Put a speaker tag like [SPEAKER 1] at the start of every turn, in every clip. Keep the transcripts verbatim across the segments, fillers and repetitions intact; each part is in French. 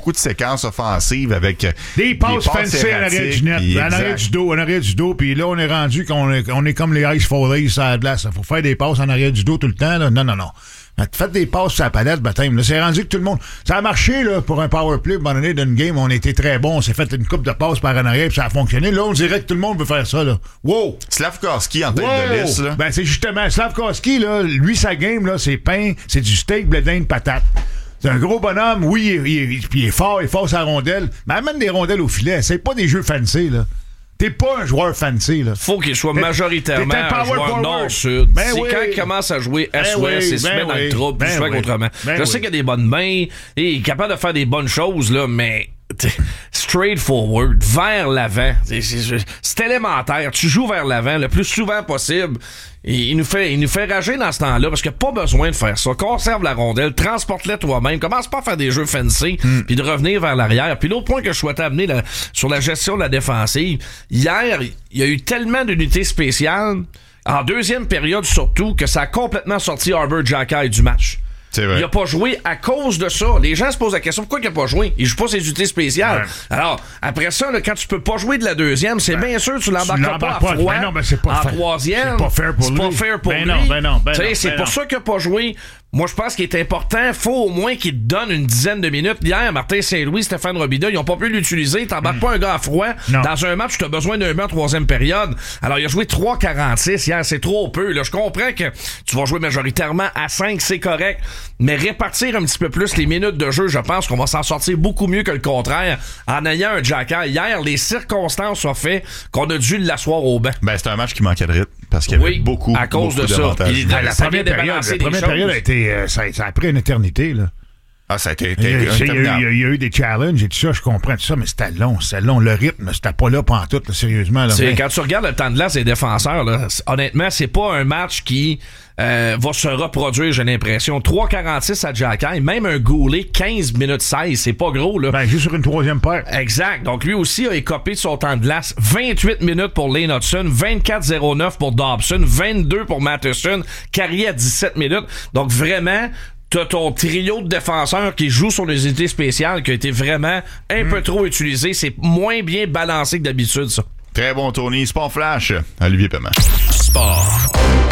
[SPEAKER 1] beaucoup de séquences offensives avec
[SPEAKER 2] des passes fancy en arrière du net, en arrière du dos, en arrière du dos, puis là, on est rendu qu'on est, on est comme les Ice Follies sur la glace. Il faut faire des passes en arrière du dos tout le temps. Là. Non, non, non. Faites des passes sur la palette, baptême. Là, c'est rendu que tout le monde... Ça a marché là, pour un power play. À un moment donné, d'une game, on était très bon. On s'est fait une coupe de passes par en arrière, puis ça a fonctionné. Là, on dirait que tout le monde veut faire ça. Là. Wow!
[SPEAKER 1] Slavkovski en tête
[SPEAKER 2] wow!
[SPEAKER 1] de liste. Là.
[SPEAKER 2] Ben, c'est justement... Slavkovski, là, lui, sa game, là, c'est pain, c'est du steak, blé d'Inde, patate. C'est un gros bonhomme. Oui, il, il, il, il est fort, il est fort sur la rondelle. Mais amène des rondelles au filet. C'est pas des jeux fancy, là. T'es pas un joueur fancy, là.
[SPEAKER 3] Faut qu'il soit majoritairement
[SPEAKER 2] un,
[SPEAKER 3] un joueur nord-sud.
[SPEAKER 2] Ben
[SPEAKER 3] c'est
[SPEAKER 2] oui.
[SPEAKER 3] quand il commence à jouer est-ouest,
[SPEAKER 2] ben oui,
[SPEAKER 3] il se
[SPEAKER 2] ben
[SPEAKER 3] met
[SPEAKER 2] oui.
[SPEAKER 3] dans le trouble,
[SPEAKER 2] ben
[SPEAKER 3] puis il se fait
[SPEAKER 2] oui.
[SPEAKER 3] autrement.
[SPEAKER 2] Ben
[SPEAKER 3] Je
[SPEAKER 2] oui.
[SPEAKER 3] sais qu'il a des bonnes mains, et il est capable de faire des bonnes choses, là, mais straight forward, vers l'avant. C'est, c'est, c'est élémentaire. Tu joues vers l'avant le plus souvent possible. Et il nous fait, il nous fait rager dans ce temps-là parce qu'il n'y a pas besoin de faire ça. Conserve la rondelle, transporte-la toi-même. Commence pas à faire des jeux fancy mm. puis de revenir vers l'arrière. Puis l'autre point que je souhaitais amener là, sur la gestion de la défensive, hier, il y a eu tellement d'unités spéciales, en deuxième période surtout, que ça a complètement sorti Arbor Xhekaj du match. Il a pas joué à cause de ça. Les gens se posent la question, pourquoi il a pas joué? Il joue pas ses unités spéciales. Ouais. Alors, après ça, là, quand tu peux pas jouer de la deuxième, c'est ben, bien sûr tu l'embarques tu pas à froid.
[SPEAKER 2] Ben non, ben c'est pas
[SPEAKER 3] en
[SPEAKER 2] fair.
[SPEAKER 3] troisième.
[SPEAKER 2] C'est pas fair pour
[SPEAKER 3] c'est
[SPEAKER 2] lui.
[SPEAKER 3] pas fair pour
[SPEAKER 2] ben
[SPEAKER 3] lui.
[SPEAKER 2] Non, ben non, ben non,
[SPEAKER 3] c'est
[SPEAKER 2] ben
[SPEAKER 3] pour
[SPEAKER 2] non.
[SPEAKER 3] ça qu'il a pas joué. Moi, je pense qu'il est important. Faut au moins qu'il te donne une dizaine de minutes. Hier, Martin Saint-Louis, Stéphane Robida, ils ont pas pu l'utiliser. T'embarques mm. pas un gars à froid. Non. Dans un match, tu as besoin d'un banc en troisième période. Alors, il a joué trois quarante-six hier. C'est trop peu. Là, je comprends que tu vas jouer majoritairement à cinq, c'est correct. Mais répartir un petit peu plus les minutes de jeu, je pense qu'on va s'en sortir beaucoup mieux que le contraire en ayant un Xhekaj. Hier, les circonstances ont fait qu'on a dû l'asseoir au banc.
[SPEAKER 1] Ben, c'était un match qui manquait de rythme parce qu'il y avait
[SPEAKER 3] oui,
[SPEAKER 1] beaucoup,
[SPEAKER 3] à cause
[SPEAKER 1] beaucoup
[SPEAKER 3] de ça.
[SPEAKER 2] Il, la, la première période, la première période a été, euh, ça, ça a pris une éternité, là.
[SPEAKER 1] Ah, ça a été.
[SPEAKER 2] Il y a, il, y a, il, y a, il y a eu des challenges et tout ça, je comprends tout ça, mais c'était long, c'était long. Le rythme, c'était pas là pantoute, là, sérieusement. Là,
[SPEAKER 3] c'est,
[SPEAKER 2] mais...
[SPEAKER 3] Quand tu regardes le temps de glace des défenseurs, là, honnêtement, c'est pas un match qui euh, va se reproduire, j'ai l'impression. trois quarante-six à Xhekaj, même un Goulet, quinze minutes seize, c'est pas gros, là.
[SPEAKER 2] Ben, juste sur une troisième paire.
[SPEAKER 3] Exact. Donc, lui aussi a écopé de son temps de glace. vingt-huit minutes pour Lane Hudson, vingt-quatre zéro neuf pour Dobson, vingt-deux pour Matheson, Carrier à dix-sept minutes. Donc, vraiment, t'as ton trio de défenseurs qui joue sur les unités spéciales qui a été vraiment un mmh. peu trop utilisé. C'est moins bien balancé que d'habitude, ça.
[SPEAKER 1] Très bon, Tony. Sport Flash, Olivier Paiement.
[SPEAKER 4] Sport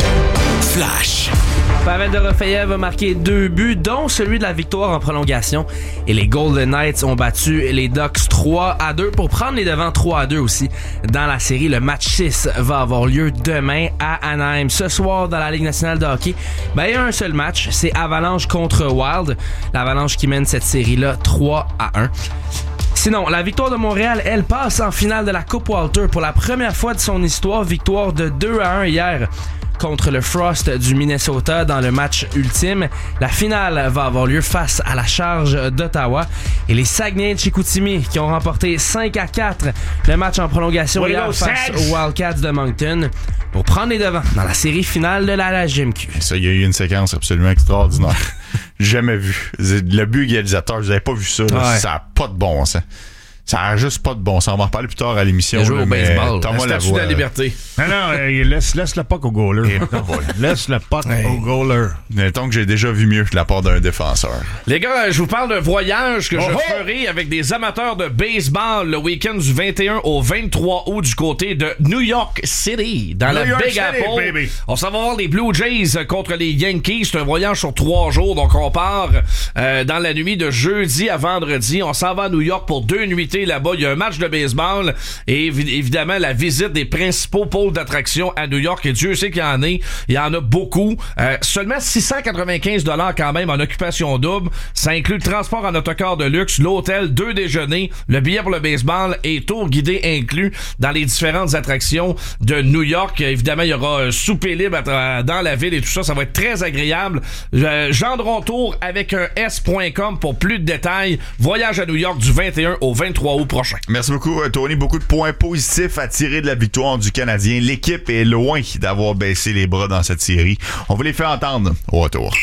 [SPEAKER 4] Flash.
[SPEAKER 5] Pavel Dorofeyev a marqué deux buts, dont celui de la victoire en prolongation. Et les Golden Knights ont battu les Ducks trois à deux pour prendre les devants trois à deux aussi. Dans la série, le match six va avoir lieu demain à Anaheim. Ce soir, dans la Ligue nationale de hockey, ben, il y a un seul match, c'est Avalanche contre Wild. L'Avalanche qui mène cette série-là trois à un. Sinon, la victoire de Montréal, elle passe en finale de la Coupe Walter pour la première fois de son histoire. Victoire de deux à un hier contre le Frost du Minnesota dans le match ultime. La finale va avoir lieu face à la Charge d'Ottawa. Et les Saguenay de Chicoutimi qui ont remporté cinq à quatre le match en prolongation hier face aux Wildcats de Moncton pour prendre les devants dans la série finale de la L G M Q.
[SPEAKER 1] Ça, il y a eu une séquence absolument extraordinaire. Jamais vu. Le but égalisateur, vous avez pas vu ça. Là, ouais. Ça a pas de bon sens. Ça a juste pas de bon sens. On va en reparler plus tard à l'émission.
[SPEAKER 3] Il a joué au baseball.
[SPEAKER 1] T'as
[SPEAKER 3] la statue de la liberté.
[SPEAKER 2] Non, non, euh, laisse, laisse le puck au goaler. Laisse le puck hey. au goaler.
[SPEAKER 1] Mettons que j'ai déjà vu mieux de la part d'un défenseur.
[SPEAKER 3] Les gars, je vous parle d'un voyage que
[SPEAKER 2] oh
[SPEAKER 3] je
[SPEAKER 2] oh!
[SPEAKER 3] ferai avec des amateurs de baseball le week-end du vingt et un au vingt-trois août du côté de New York City, dans New la York Big City, Apple. Baby. On s'en va voir les Blue Jays contre les Yankees. C'est un voyage sur trois jours. Donc, on part euh, dans la nuit de jeudi à vendredi. On s'en va à New York pour deux nuitées là-bas. Il y a un match de baseball et évidemment la visite des principaux pôles d'attraction à New York. Et Dieu sait qu'il y en a. Il y en a beaucoup. Euh, seulement six cent quatre-vingt-quinze dollars quand même en occupation double. Ça inclut le transport en autocar de luxe, l'hôtel, deux déjeuners, le billet pour le baseball et tour guidé inclus dans les différentes attractions de New York. Évidemment, il y aura un souper libre dans la ville et tout ça. Ça va être très agréable. Euh, Gendron Tour avec un S point com pour plus de détails. Voyage à New York du vingt et un au vingt-trois août prochain.
[SPEAKER 1] Merci beaucoup, Tony. Beaucoup de points positifs à tirer de la victoire du Canadien. L'équipe est loin d'avoir baissé les bras dans cette série. On va les faire entendre au retour.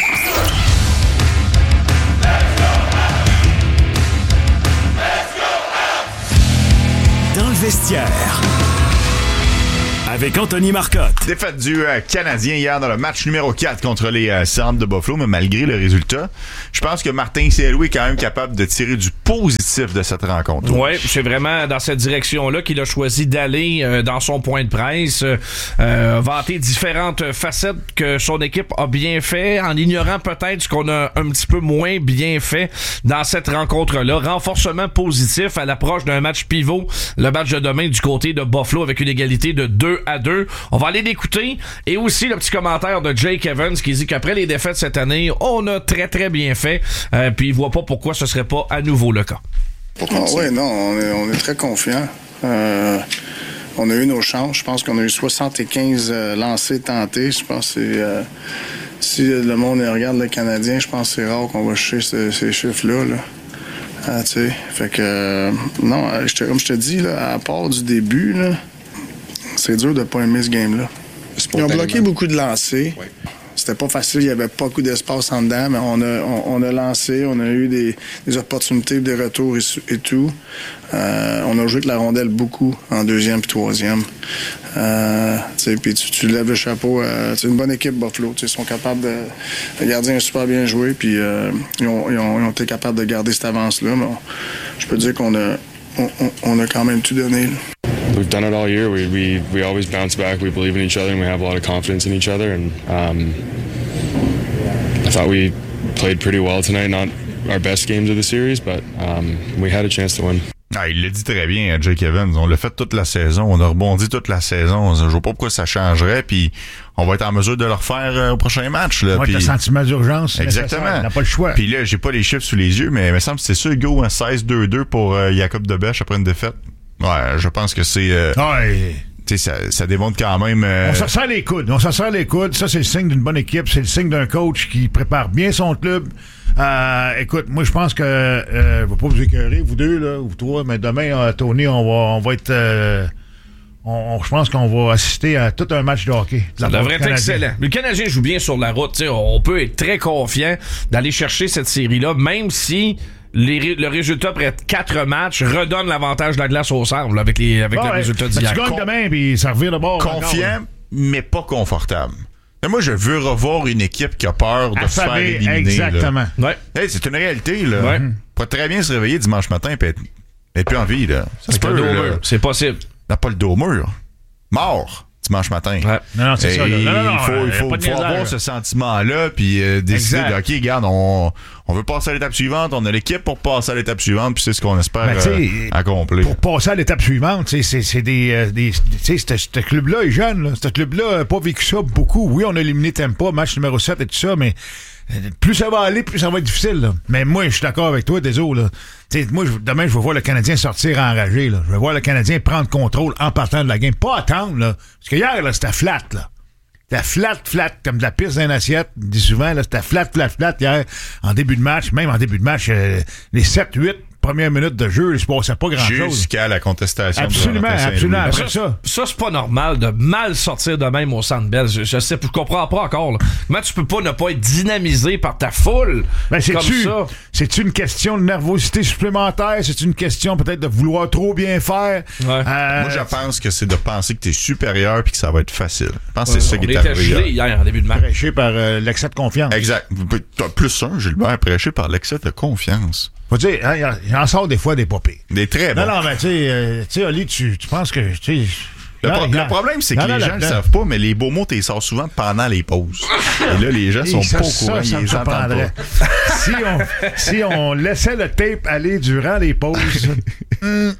[SPEAKER 4] Dans le vestiaire, avec Anthony Marcotte.
[SPEAKER 1] Défaite du euh, Canadien hier dans le match numéro quatre contre les euh, Sabres de Buffalo, mais malgré le résultat, je pense que Martin Saint-Louis est quand même capable de tirer du positif de cette rencontre.
[SPEAKER 3] Oui, c'est vraiment dans cette direction-là qu'il a choisi d'aller euh, dans son point de presse, euh, vanter différentes facettes que son équipe a bien fait, en ignorant peut-être ce qu'on a un petit peu moins bien fait dans cette rencontre-là. Renforcement positif à l'approche d'un match pivot, le match de demain du côté de Buffalo avec une égalité de deux à deux. On va aller l'écouter. Et aussi le petit commentaire de Jake Evans qui dit qu'après les défaites cette année, on a très très bien fait. Euh, puis il voit pas pourquoi ce serait pas à nouveau le cas.
[SPEAKER 6] Ah oui, non, on est, on est très confiants. Euh, on a eu nos chances. Je pense qu'on a eu soixante-quinze euh, lancers tentés. Je pense que c'est... Euh, si le monde regarde le Canadien, je pense que c'est rare qu'on va chercher ce, ces chiffres-là. Là. Ah, tu sais, fait que... Euh, non, je te, comme je te dis, là, à part du début, là, c'est dur de pas aimer ce game-là. Ils ont bloqué beaucoup de lancers. Oui. C'était pas facile, il y avait pas beaucoup d'espace en dedans, mais on a, on, on a lancé, on a eu des, des opportunités, des retours et, et tout. Euh, on a joué avec la rondelle beaucoup en deuxième puis troisième. Euh, puis tu, tu lèves le chapeau. Euh, c'est une bonne équipe, Buffalo. Ils sont capables de. Le gardien a super bien joué, puis euh, ils, ont, ils, ont, ils ont été capables de garder cette avance-là. Mais on, je peux dire qu'on a, on, on, on a quand même tout donné. Là.
[SPEAKER 7] We've done it all year. We, we we always bounce back. We believe in each other, and we have a lot of confidence in each other. And um, I thought we played pretty well tonight. Not our best games of the series, but um, we had a chance to win.
[SPEAKER 1] Ah, il le dit très bien, Jake Evans. On l'a fait toute la saison. On a rebondi toute la saison. Je vois pas pourquoi ça changerait. Puis on va être en mesure de le refaire euh, au prochain match. Là.
[SPEAKER 2] Ouais,
[SPEAKER 1] puis...
[SPEAKER 2] le sentiment d'urgence.
[SPEAKER 1] Exactement.
[SPEAKER 2] On n'a pas le choix.
[SPEAKER 1] Puis là, j'ai pas les chiffres sous les yeux, mais il me semble que c'est ça, Hugo, un seize deux deux pour euh, Jacob Debesch après une défaite. Ouais, je pense que c'est... Euh,
[SPEAKER 2] ouais.
[SPEAKER 1] Ça, ça démontre quand même... Euh...
[SPEAKER 2] On se serre les coudes. On se serre les coudes. Ça, c'est le signe d'une bonne équipe. C'est le signe d'un coach qui prépare bien son club. Euh, écoute, moi, je pense que... Euh, je ne vais pas vous écœurer, vous deux, là, vous trois, mais demain, euh, Tony, on va, on va être... Euh, on, on, je pense qu'on va assister à tout un match de hockey.
[SPEAKER 3] Ça devrait être excellent. Le Canadien joue bien sur la route. T'sais, on peut être très confiant d'aller chercher cette série-là, même si... Les, le résultat après quatre matchs redonne l'avantage de la glace au Sabres avec, les, avec
[SPEAKER 2] bon,
[SPEAKER 3] le
[SPEAKER 2] ouais.
[SPEAKER 3] résultat d'hier.
[SPEAKER 2] Tu gagnes demain puis ça revient de bord.
[SPEAKER 1] Confiant, encore, mais pas confortable. Mais moi, je veux revoir une équipe qui a peur de se faire éliminer.
[SPEAKER 2] Exactement.
[SPEAKER 3] Ouais.
[SPEAKER 1] Hey, c'est une réalité. Là.
[SPEAKER 3] Ouais.
[SPEAKER 1] On peut très bien se réveiller dimanche matin et être, être plus en vie. Là. Ça se peut. Là.
[SPEAKER 3] C'est possible.
[SPEAKER 1] On n'a pas le dos au mur. Mort. Dimanche matin.
[SPEAKER 2] Ouais. Non, non, c'est ça. Là. Non, non, non,
[SPEAKER 1] il faut, il faut, faut avoir ce sentiment-là puis euh, décider de, OK, regarde, on, on veut passer à l'étape suivante, on a l'équipe pour passer à l'étape suivante, puis c'est ce qu'on espère ben, euh, accomplir.
[SPEAKER 2] Pour passer à l'étape suivante, c'est, c'est des... Euh, des tu sais, ce club-là est jeune. Là. Ce club-là n'a pas vécu ça beaucoup. Oui, on a éliminé Tampa, match numéro sept et tout ça, mais plus ça va aller, plus ça va être difficile. Là. Mais moi, je suis d'accord avec toi, désolé. T'sais, moi, je, demain, je vais voir le Canadien sortir enragé. Là. Je vais voir le Canadien prendre contrôle en partant de la game. Pas attendre, là. Parce que hier, là, c'était flat, là. C'était flat, flat, comme de la piste dans une assiette. On dit souvent, là, c'était flat, flat, flat hier, en début de match. Même en début de match, euh, les sept huit premières minutes de jeu, il se passait pas grand-chose.
[SPEAKER 1] Jusqu'à la contestation.
[SPEAKER 2] Absolument, absolument. Après ça,
[SPEAKER 3] ça, c'est pas normal de mal sortir de même au Centre Bell. Je, je sais, je comprends pas encore. Là. Comment tu peux pas ne pas être dynamisé par ta foule
[SPEAKER 2] ben, c'est
[SPEAKER 3] comme
[SPEAKER 2] tu,
[SPEAKER 3] ça?
[SPEAKER 2] C'est-tu une question de nervosité supplémentaire? C'est une question peut-être de vouloir trop bien faire?
[SPEAKER 3] Ouais.
[SPEAKER 1] Euh, Moi, je pense que c'est de penser que t'es supérieur puis que ça va être facile. Je pense que
[SPEAKER 3] ouais,
[SPEAKER 1] c'est ça qui est arrivé.
[SPEAKER 3] On était gelé hier en début de match.
[SPEAKER 2] Prêché par euh, l'excès de confiance.
[SPEAKER 1] Exact. Plus un, Gilbert, prêché par l'excès de confiance.
[SPEAKER 2] Faut dire, hein, il en sort des fois des popées.
[SPEAKER 1] Des très bons.
[SPEAKER 2] Non, non, mais tu sais, euh, tu sais, Oli, tu, tu penses que, tu sais...
[SPEAKER 1] Le, pro- le problème, c'est que non, les non, gens ne le savent pas, mais les beaux mots, tu les sors souvent pendant les pauses. Et là, les gens sont
[SPEAKER 2] ça,
[SPEAKER 1] pas au courant,
[SPEAKER 2] ça,
[SPEAKER 1] ils les entendent pas.
[SPEAKER 2] si, on, si on laissait le tape aller durant les pauses...
[SPEAKER 1] euh,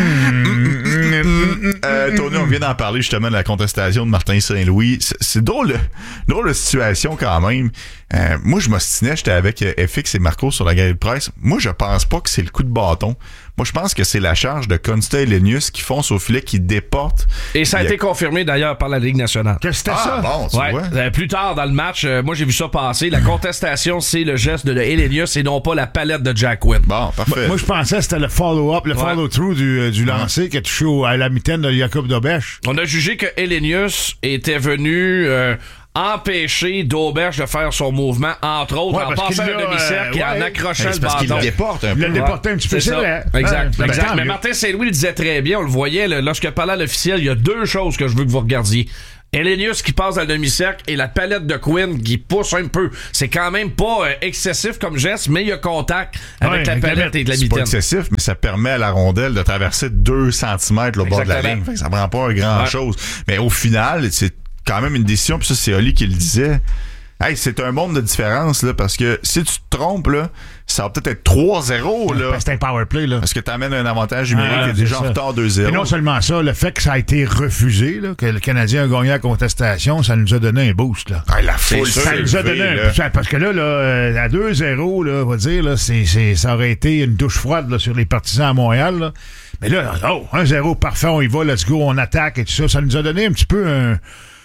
[SPEAKER 1] Tony, on vient d'en parler justement de la contestation de Martin Saint-Louis. C'est, c'est drôle, drôle de situation quand même. Euh, moi, je m'ostinais, j'étais avec F X et Marco sur la galerie de presse. Moi, je pense pas que c'est le coup de bâton. Moi, je pense que c'est la charge de Consta et Lenius qui fonce au filet, qui déportent.
[SPEAKER 3] Et ça a été confirmé d'ailleurs par la Ligue nationale.
[SPEAKER 2] Que c'était
[SPEAKER 1] ah,
[SPEAKER 2] ça?
[SPEAKER 1] Bon, tu
[SPEAKER 3] ouais.
[SPEAKER 1] vois.
[SPEAKER 3] Euh, plus tard dans le match, euh, moi j'ai vu ça passer. La contestation, c'est le geste de Elenius et non pas la palette de Jack Quinn.
[SPEAKER 1] Bon, parfait.
[SPEAKER 2] Moi, moi je pensais que c'était le follow-up, le ouais. follow-through du, euh, du lancer ouais. qui a touché au, à la mitaine de Jacob Debesch.
[SPEAKER 3] On a jugé que Elenius était venu... Euh, empêché Dauberge de faire son mouvement, entre autres, ouais, en passant un demi-cercle euh, et ouais. en accrochant le bâton.
[SPEAKER 1] Il le déporte un peu.
[SPEAKER 2] Il le déporte un petit peu, c'est vrai.
[SPEAKER 3] Exact.
[SPEAKER 2] Ouais,
[SPEAKER 3] exact. Mais Martin Saint-Louis le disait très bien, on le voyait, là, lorsque parlait à l'officiel, il y a deux choses que je veux que vous regardiez. Elenius qui passe dans le demi-cercle et la palette de Quinn qui pousse un peu. C'est quand même pas euh, excessif comme geste, mais il y a contact avec ouais, la palette et de la mitaine.
[SPEAKER 1] C'est pas excessif, mais ça permet à la rondelle de traverser deux centimètres au bord de la ligne. Fait que ça prend pas grand-chose. Ouais. Mais au final, c'est quand même une décision, puis ça, c'est Oli qui le disait. Hey, c'est un monde de différence, là, parce que si tu te trompes, là, ça va peut-être être trois zéro, là.
[SPEAKER 2] C'est un power play, là.
[SPEAKER 1] Parce que t'amènes un avantage numérique ah, qui est déjà ça. En retard deux zéro.
[SPEAKER 2] Et non seulement ça, le fait que ça a été refusé, là, que le Canadien a gagné la contestation, ça nous a donné un boost, là.
[SPEAKER 1] Ah, la foule,
[SPEAKER 2] ça nous a donné un boost. Parce que là, là, à deux zéro, là, on va dire, là, c'est, c'est, ça aurait été une douche froide, là, sur les partisans à Montréal, là. Mais là, oh, un zéro, parfait, on y va, let's go, on attaque et tout ça. Ça nous a donné un petit peu un...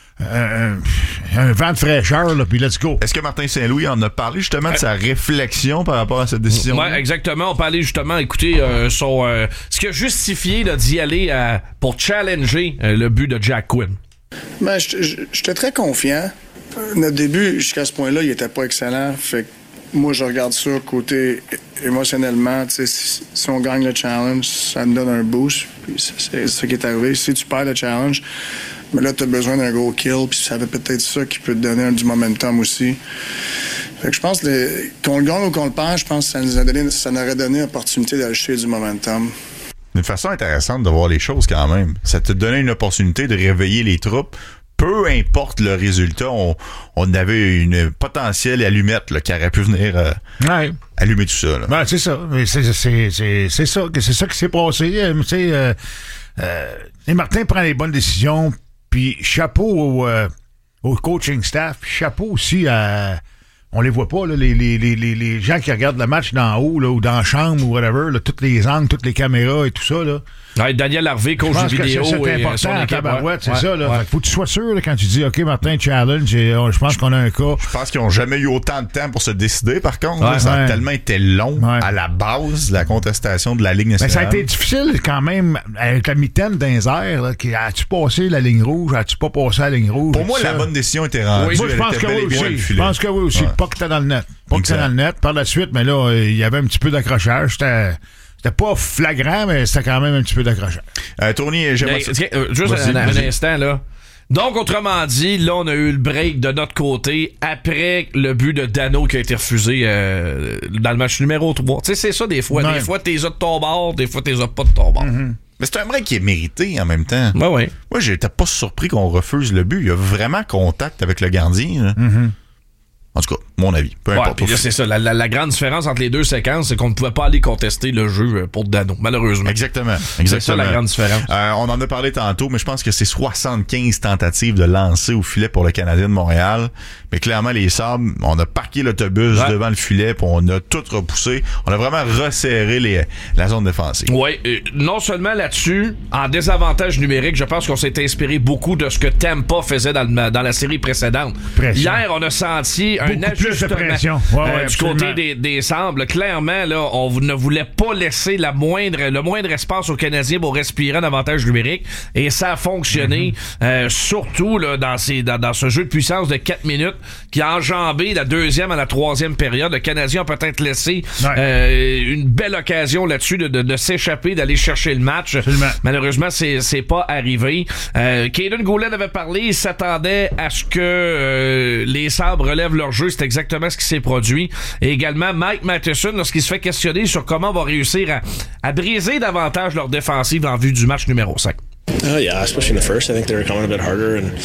[SPEAKER 2] Un, un vent de fraîcheur, là, puis let's go.
[SPEAKER 1] Est-ce que Martin Saint-Louis en a parlé justement de sa réflexion par rapport à cette décision?
[SPEAKER 3] Oui, exactement. On parlait justement, écoutez, euh, son, euh, ce qui a justifié là, d'y aller euh, pour challenger euh, le but de Jack Quinn.
[SPEAKER 6] Ben, j'étais très confiant. Notre début, jusqu'à ce point-là, il était pas excellent. Fait que moi, je regarde ça côté émotionnellement. Si, si on gagne le challenge, ça me donne un boost. Puis c'est, c'est ça qui est arrivé. Si tu perds le challenge, mais là, tu as besoin d'un gros kill, puis ça va peut-être ça qui peut te donner un, du momentum aussi. Fait que je pense que qu'on le gagne ou qu'on le perd, je pense que ça nous a donné, ça nous aurait donné l'opportunité d'acheter du momentum.
[SPEAKER 1] Une façon intéressante de voir les choses quand même. Ça te donnait une opportunité de réveiller les troupes. Peu importe le résultat, on, on avait une potentielle allumette là, qui aurait pu venir euh, ouais. allumer tout ça. Là.
[SPEAKER 2] Ben, c'est ça. Mais c'est, c'est, c'est, c'est ça. C'est ça qui s'est passé. Tu sais, euh, euh, et Martin prend les bonnes décisions. Puis chapeau au, euh, au coaching staff, puis chapeau aussi à... On les voit pas, là, les, les, les, les gens qui regardent le match d'en haut là, ou dans la chambre ou whatever, là, toutes les angles, toutes les caméras et tout ça. Là.
[SPEAKER 3] Ouais, Daniel Harvey, coach de vidéo.
[SPEAKER 2] C'est, c'est
[SPEAKER 3] et
[SPEAKER 2] important
[SPEAKER 3] son
[SPEAKER 2] à tabarouette, c'est
[SPEAKER 3] ouais,
[SPEAKER 2] ça. Là.
[SPEAKER 3] Ouais.
[SPEAKER 2] Fait que faut que tu sois sûr là, quand tu dis « OK, Martin, challenge », et, oh, je pense qu'on a un cas.
[SPEAKER 1] Je pense qu'ils n'ont jamais eu autant de temps pour se décider, par contre.
[SPEAKER 2] Ouais,
[SPEAKER 1] là, ça
[SPEAKER 2] ouais.
[SPEAKER 1] a tellement été long ouais. à la base de la contestation de la Ligue nationale.
[SPEAKER 2] Mais ça a été difficile quand même avec la mitaine dans les airs. Là, qui, as-tu passé la ligne rouge? As-tu pas passé la ligne rouge?
[SPEAKER 1] Pour moi,
[SPEAKER 2] ça?
[SPEAKER 1] La bonne décision était rendue.
[SPEAKER 2] Oui, moi, je pense que oui aussi. Je pense que oui aussi. Ouais. Pas que t'es dans le net. Pas que t'es dans le net. Par la suite, mais là, il y avait un petit peu d'accrochage. C'était... C'était pas flagrant, mais c'était quand même un petit peu d'accrochage.
[SPEAKER 1] Euh, Tony, j'aimerais...
[SPEAKER 3] Mais, euh, juste un, un instant, là. Donc, autrement dit, là, on a eu le break de notre côté après le but de Dano qui a été refusé euh, dans le match numéro trois. Tu sais, c'est ça des fois. Ouais. Des fois, t'es as de ton bord, des fois, t'es as pas de ton bord. Mm-hmm.
[SPEAKER 1] Mais c'est un break qui est mérité en même temps.
[SPEAKER 3] Ouais, ouais.
[SPEAKER 1] Moi, j'étais pas surpris qu'on refuse le but. Il y a vraiment contact avec le gardien. Mm-hmm. En tout cas, mon avis. Peu importe.
[SPEAKER 3] Ouais, puis là, c'est ça. La, la, la grande différence entre les deux séquences, c'est qu'on ne pouvait pas aller contester le jeu pour Dano, malheureusement.
[SPEAKER 1] Exactement. Exactement.
[SPEAKER 3] C'est ça la grande différence.
[SPEAKER 1] Euh, on en a parlé tantôt, mais je pense que c'est soixante-quinze tentatives de lancer au filet pour le Canadien de Montréal. Mais clairement, les Sabres, on a parqué l'autobus ouais. devant le filet, puis on a tout repoussé. On a vraiment resserré les, la zone défensive.
[SPEAKER 3] Oui. Euh, non seulement là-dessus, en désavantage numérique, je pense qu'on s'est inspiré beaucoup de ce que Tampa faisait dans, le, dans la série précédente. Pression. Hier, on a senti un
[SPEAKER 2] beaucoup
[SPEAKER 3] ajustement
[SPEAKER 2] plus de pression. Ouais,
[SPEAKER 3] euh,
[SPEAKER 2] ouais,
[SPEAKER 3] du côté des, des Sabres. Clairement, là, on ne voulait pas laisser la moindre, le moindre espace aux Canadiens pour respirer un avantage numérique. Et ça a fonctionné, mm-hmm. euh, surtout là, dans, ces, dans, dans ce jeu de puissance de quatre minutes qui a enjambé la deuxième à la troisième période. Le Canadien a peut-être laissé ouais. euh, une belle occasion là-dessus de, de, de s'échapper, d'aller chercher le match. Absolument. Malheureusement, c'est, c'est pas arrivé. Euh, Caden Goulet avait parlé, il s'attendait à ce que euh, les Sabres relèvent leur jeu. C'est exactement ce qui s'est produit. Et également, Mike Matheson, lorsqu'il se fait questionner sur comment on va réussir à, à briser davantage leur défensive en vue du match numéro cinq.
[SPEAKER 8] Uh, yeah, especially in the first, I think they were coming a bit harder, and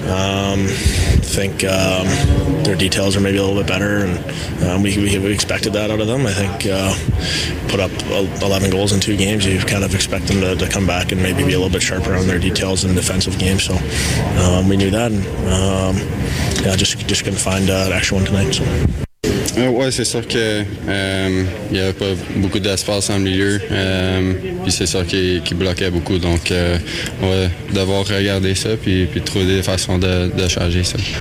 [SPEAKER 8] um, I think um, their details are maybe a little bit better, and um, we, we we expected that out of them. I think uh, put up eleven goals in two games, you kind of expect them to, to come back and maybe be a little bit sharper on their details in defensive games. So um, we knew that, and um, yeah, just just couldn't find uh, an extra one tonight. So.
[SPEAKER 9] Euh, ouais, c'est sûr que euh, il y avait pas beaucoup d'espace en milieu, euh, puis c'est sûr qu'il, qu'il bloquait beaucoup, donc euh, on va devoir regarder ça puis, puis trouver des façons de, de changer ça.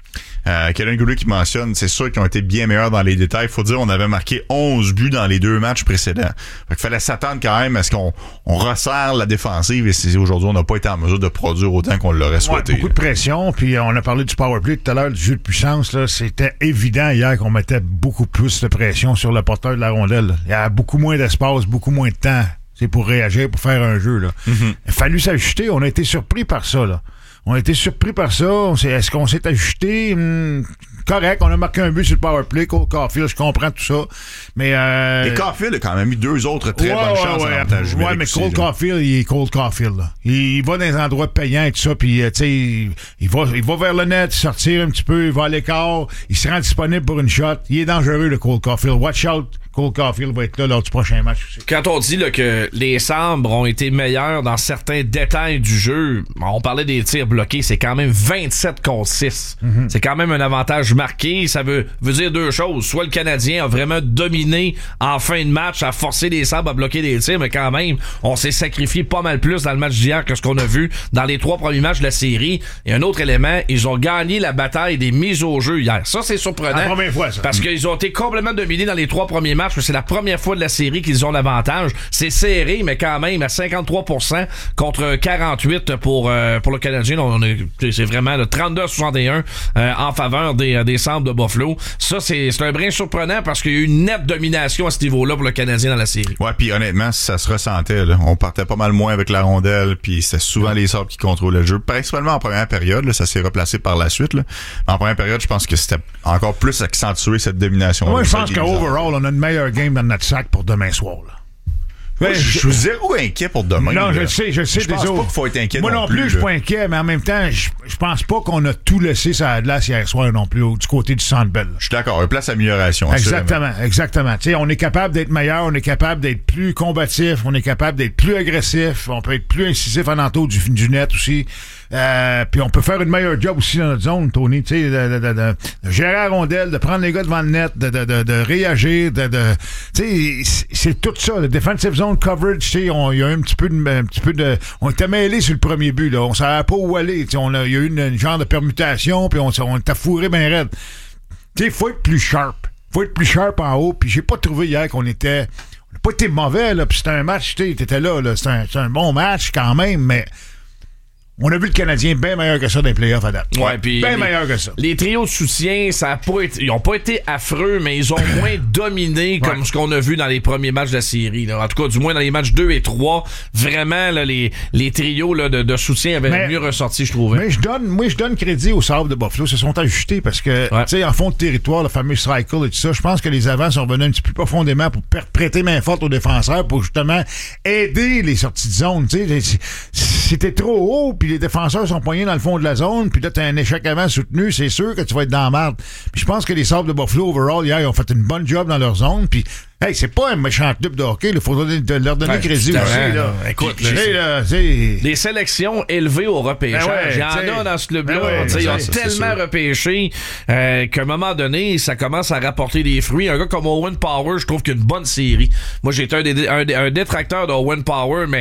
[SPEAKER 1] Euh, Kellen Goulou qui mentionne, c'est sûr qu'ils ont été bien meilleurs dans les détails. Faut dire, on avait marqué onze buts dans les deux matchs précédents. Fait qu'il fallait s'attendre quand même à ce qu'on on resserre la défensive et c'est, aujourd'hui, on n'a pas été en mesure de produire autant qu'on l'aurait souhaité.
[SPEAKER 2] Ouais, beaucoup de pression, puis on a parlé du powerplay tout à l'heure, du jeu de puissance. Là, c'était évident hier qu'on mettait beaucoup plus de pression sur le porteur de la rondelle. Là. Il y a beaucoup moins d'espace, beaucoup moins de temps. C'est pour réagir, pour faire un jeu. Là. Mm-hmm. Il a fallu s'ajuster. On a été surpris par ça. Là. On a été surpris par ça. On s'est, est-ce qu'on s'est ajusté? Hum, correct. On a marqué un but sur le powerplay. Cole Caulfield, je comprends tout ça. Mais euh,
[SPEAKER 1] Et Caulfield a quand même eu deux autres très
[SPEAKER 2] ouais,
[SPEAKER 1] bonnes
[SPEAKER 2] ouais,
[SPEAKER 1] chances
[SPEAKER 2] ouais,
[SPEAKER 1] en avantage
[SPEAKER 2] ouais, mais Cole Caulfield, il est Cole Caulfield. Là. Il, il va dans les endroits payants et tout ça. Puis, tu sais, il, il, va, il va vers le net, sortir un petit peu, il va à l'écart. Il se rend disponible pour une shot. Il est dangereux, le Cole Caulfield. Watch out. Cole Caulfield va être là lors du prochain match aussi.
[SPEAKER 3] Quand on dit là, que les Sabres ont été meilleurs dans certains détails du jeu, on parlait des tirs bloqués, c'est quand même vingt-sept contre six. Mm-hmm. C'est quand même un avantage marqué. Ça veut, veut dire deux choses. Soit le Canadien a vraiment dominé en fin de match, a forcé les Sabres à bloquer des tirs, mais quand même, on s'est sacrifié pas mal plus dans le match d'hier que ce qu'on a vu dans les trois premiers matchs de la série. Et un autre élément, ils ont gagné la bataille des mises au jeu hier. Ça, c'est surprenant.
[SPEAKER 2] La première fois, ça.
[SPEAKER 3] Parce qu'ils ont été complètement dominés dans les trois premiers matchs. C'est la première fois de la série qu'ils ont l'avantage. C'est serré, mais quand même à cinquante-trois pour cent contre quarante-huit pour euh, pour le Canadien. On est, c'est vraiment le trente-deux à soixante et un euh, en faveur des, des Sabres de Buffalo. Ça, c'est, c'est un brin surprenant parce qu'il y a eu une nette domination à ce niveau-là pour le Canadien dans la série.
[SPEAKER 1] Ouais, puis honnêtement, ça se ressentait. Là. On partait pas mal moins avec la rondelle, puis c'était souvent les Sabres qui contrôlaient le jeu. Principalement en première période, là, ça s'est replacé par la suite. Là. Mais en première période, je pense que c'était encore plus accentué cette domination.
[SPEAKER 2] Moi, je pense qu'overall, on a une meilleure game dans notre sac pour demain soir. Là.
[SPEAKER 1] Moi, je, je suis zéro inquiet pour demain.
[SPEAKER 2] Non,
[SPEAKER 1] là.
[SPEAKER 2] je le sais, je le sais.
[SPEAKER 1] Je pense pas qu'il faut être inquiet.
[SPEAKER 2] Moi non plus, plus je suis pas inquiet, mais en même temps, je, je pense pas qu'on a tout laissé sur la glace hier soir non plus, du côté du Centre Bell.
[SPEAKER 1] Je suis d'accord, une place d'amélioration.
[SPEAKER 2] Exactement,
[SPEAKER 1] assurément.
[SPEAKER 2] exactement. Tu sais, on est capable d'être meilleur, on est capable d'être plus combatif, on est capable d'être plus agressif, on peut être plus incisif en entour du, du net aussi. Euh, puis on peut faire une meilleure job aussi dans notre zone, Tony, tu sais, de, de, de, de, de gérer la rondelle, de prendre les gars devant le net, de, de, de, de réagir, de, de tu sais, c'est tout ça, le defensive zone coverage, tu sais, il y a eu un petit peu de, un petit peu de, on était mêlés sur le premier but, là, on savait pas où aller, tu sais, on a, il y a eu une, une genre de permutation, puis on, on était fourré ben raide. Tu sais, faut être plus sharp, faut être plus sharp en haut, puis j'ai pas trouvé hier qu'on était, on n'a pas été mauvais, là, puis c'était un match, tu sais, t'étais là, là, c'est un, c'est un bon match quand même, mais on a vu le Canadien bien meilleur que ça dans les playoffs à date.
[SPEAKER 3] Ouais, puis
[SPEAKER 2] bien
[SPEAKER 3] les,
[SPEAKER 2] meilleur que ça.
[SPEAKER 3] Les trios de soutien, ça a pas été, ils ont pas été affreux, mais ils ont moins dominé comme ouais. ce qu'on a vu dans les premiers matchs de la série. Là. En tout cas, du moins dans les matchs deux et trois, vraiment là, les, les trios là, de, de soutien avaient mais, mieux ressorti, je trouvais.
[SPEAKER 2] Mais je donne, moi, je donne crédit aux Sabres de Buffalo. Ils se sont ajustés parce que, ouais. tu sais, en fond de territoire, le fameux cycle et tout ça, je pense que les avants sont venus un petit peu plus profondément pour prêter main forte aux défenseurs pour justement aider les sorties de zone. Tu sais, c'était trop haut, puis les défenseurs sont poignés dans le fond de la zone, puis là, t'as un échec avant soutenu, c'est sûr que tu vas être dans la merde. Puis je pense que les Sabres de Buffalo, overall, hier, ils ont fait une bonne job dans leur zone, puis hey, c'est pas un méchant club de hockey, il faut leur donner ouais, crédit aussi. Là.
[SPEAKER 3] Écoute,
[SPEAKER 2] puis,
[SPEAKER 3] les,
[SPEAKER 2] là, des
[SPEAKER 3] sélections élevées au repêchage. Ben ouais, il y en a dans ce club-là. Ben ouais, ils ont tellement repêché euh, qu'à un moment donné, ça commence à rapporter des fruits. Un gars comme Owen Power, je trouve qu'il y a une bonne série. Moi, j'étais un, des, un, un détracteur d'Owen Power, mais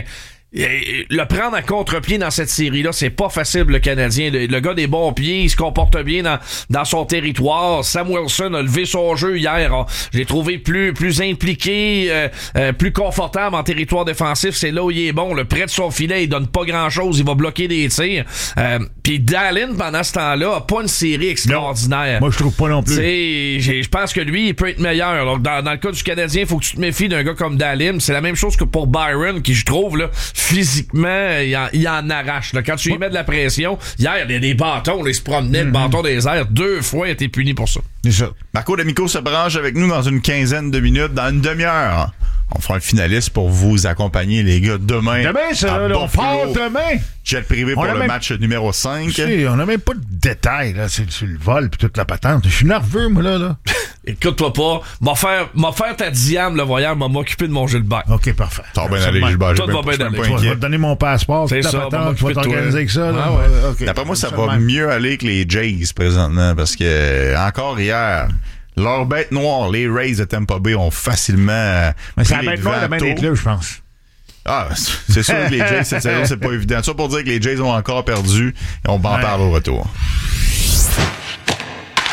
[SPEAKER 3] le prendre à contre-pied dans cette série-là, c'est pas facile, le Canadien. Le, le gars des bons pieds, il se comporte bien dans, dans son territoire. Sam Wilson a levé son jeu hier. On, je l'ai trouvé plus, plus impliqué, euh, euh, plus confortable en territoire défensif. C'est là où il est bon. Le près de son filet, il donne pas grand-chose. Il va bloquer des tirs. Euh, Puis Dallin, pendant ce temps-là, a pas une série extraordinaire.
[SPEAKER 2] Non, moi, je trouve pas non plus.
[SPEAKER 3] Je pense que lui, il peut être meilleur. Donc, dans, dans le cas du Canadien, il faut que tu te méfies d'un gars comme Dallin. C'est la même chose que pour Byron, qui, je trouve, là, physiquement, il en, il en arrache. Là. Quand tu lui mets de la pression, hier, il y a des bâtons, là, il se promenait, mm-hmm. le bâton des airs. Deux fois, il a été puni pour ça.
[SPEAKER 2] C'est ça.
[SPEAKER 1] Marco D'Amico se branche avec nous dans une quinzaine de minutes, dans une demi-heure. On fera un finaliste pour vous accompagner, les gars, demain.
[SPEAKER 2] Demain, ça, là, on part demain.
[SPEAKER 1] Jet privé pour le même... match numéro cinq.
[SPEAKER 2] Si, on n'a même pas de détails, là. C'est, c'est le vol puis toute la patente. Je suis nerveux, moi, là. là.
[SPEAKER 3] Écoute-toi pas. M'a faire, m'a faire ta diable, le voyage, m'a m'occuper de mon Gilbert.
[SPEAKER 2] OK, parfait.
[SPEAKER 1] Ça va bien aller, Gilbert.
[SPEAKER 3] Tout va bien aller.
[SPEAKER 2] Je vais te donner mon passeport.
[SPEAKER 3] C'est ça.
[SPEAKER 2] Tu vas t'organiser avec ça, là.
[SPEAKER 3] Ah ouais.
[SPEAKER 1] Okay. D'après moi, ça, ça va même. mieux aller que les Jays, présentement, parce que, encore hier, leur bête noire, les Rays de Tampa Bay ont facilement.
[SPEAKER 2] Mais c'est la bête noire de bien des clubs, je pense.
[SPEAKER 1] Ah, c'est sûr que les Jays, cette saison, c'est pas évident. Ça pour dire que les Jays ont encore perdu et on va en ouais. parler au retour.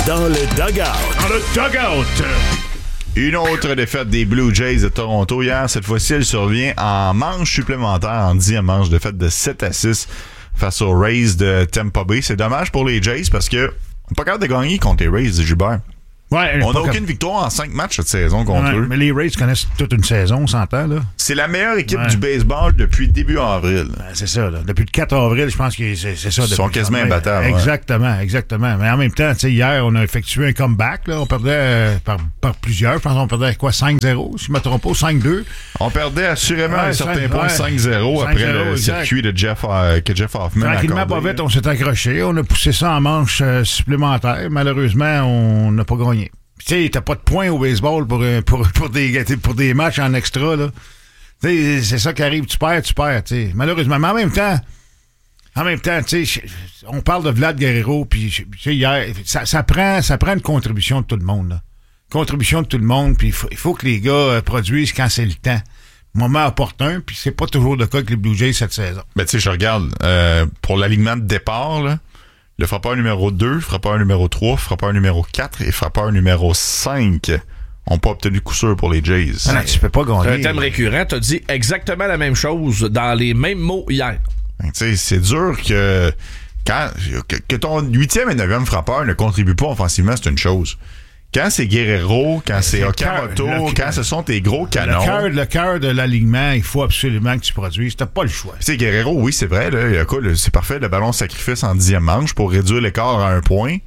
[SPEAKER 4] Dans le dugout.
[SPEAKER 2] Dans le dugout.
[SPEAKER 1] Une autre défaite des Blue Jays de Toronto hier. Cette fois-ci, elle survient en manche supplémentaire, en dixième manche, défaite de sept à six face aux Rays de Tampa Bay. C'est dommage pour les Jays parce que on n'est pas capable de gagner contre les Rays de Gilbert.
[SPEAKER 2] Ouais,
[SPEAKER 1] on n'a aucune comme... victoire en cinq matchs cette saison contre
[SPEAKER 2] ouais,
[SPEAKER 1] eux.
[SPEAKER 2] Mais les Rays connaissent toute une saison, on s'entend, là.
[SPEAKER 1] C'est la meilleure équipe
[SPEAKER 2] ouais.
[SPEAKER 1] du baseball depuis début avril.
[SPEAKER 2] Ben, c'est ça, là. Depuis le quatre avril, je pense que c'est, c'est ça.
[SPEAKER 1] Ils sont quasiment imbattables.
[SPEAKER 2] Exactement, ouais. exactement. Mais en même temps, tu sais, hier, on a effectué un comeback, là. On perdait euh, par, par plusieurs. Je pense qu'on perdait quoi, cinq zéro, si je ne me trompe pas, cinq deux.
[SPEAKER 1] On perdait assurément ouais, à un certain point
[SPEAKER 2] ouais.
[SPEAKER 1] cinq zéro après cinq zéro, le exact. circuit de Jeff, euh, que Jeff Hoffman a
[SPEAKER 2] Tranquillement, pas vite, on s'est accroché. On a poussé ça en manche euh, supplémentaire. Malheureusement, on n'a pas gagné. Tu sais, t'as pas de points au baseball pour, pour, pour, des, pour des matchs en extra, là. Tu sais, c'est ça qui arrive. Tu perds, tu perds, tu sais. Malheureusement. Mais en même temps, en même temps, tu sais, on parle de Vlad Guerrero, puis, tu sais, hier, ça, ça, prend, ça prend une contribution de tout le monde, là. Contribution de tout le monde, puis il faut, il faut que les gars euh, produisent quand c'est le temps. Moment opportun, puis c'est pas toujours le cas avec les Blue Jays cette saison.
[SPEAKER 1] Ben, tu sais, je regarde, euh, pour l'alignement de départ, là, le frappeur numéro deux, frappeur numéro trois, frappeur numéro quatre et frappeur numéro cinq n'ont pas obtenu coup sûr pour les Jays.
[SPEAKER 2] Ah non, tu peux pas gagner.
[SPEAKER 3] C'est un thème récurrent. Tu as dit exactement la même chose dans les mêmes mots hier.
[SPEAKER 1] Tu sais, c'est dur que, quand, que, que ton huitième et neuvième frappeur ne contribuent pas offensivement, c'est une chose. Quand c'est Guerrero, quand c'est, c'est Okamoto, le, quand ce sont tes gros canons.
[SPEAKER 2] Le cœur, le cœur de l'alignement, il faut absolument que tu produises. T'as pas le choix.
[SPEAKER 1] Tu sais, Guerrero, oui, c'est vrai, là, c'est parfait, le ballon sacrifice en dixième manche pour réduire l'écart à un point.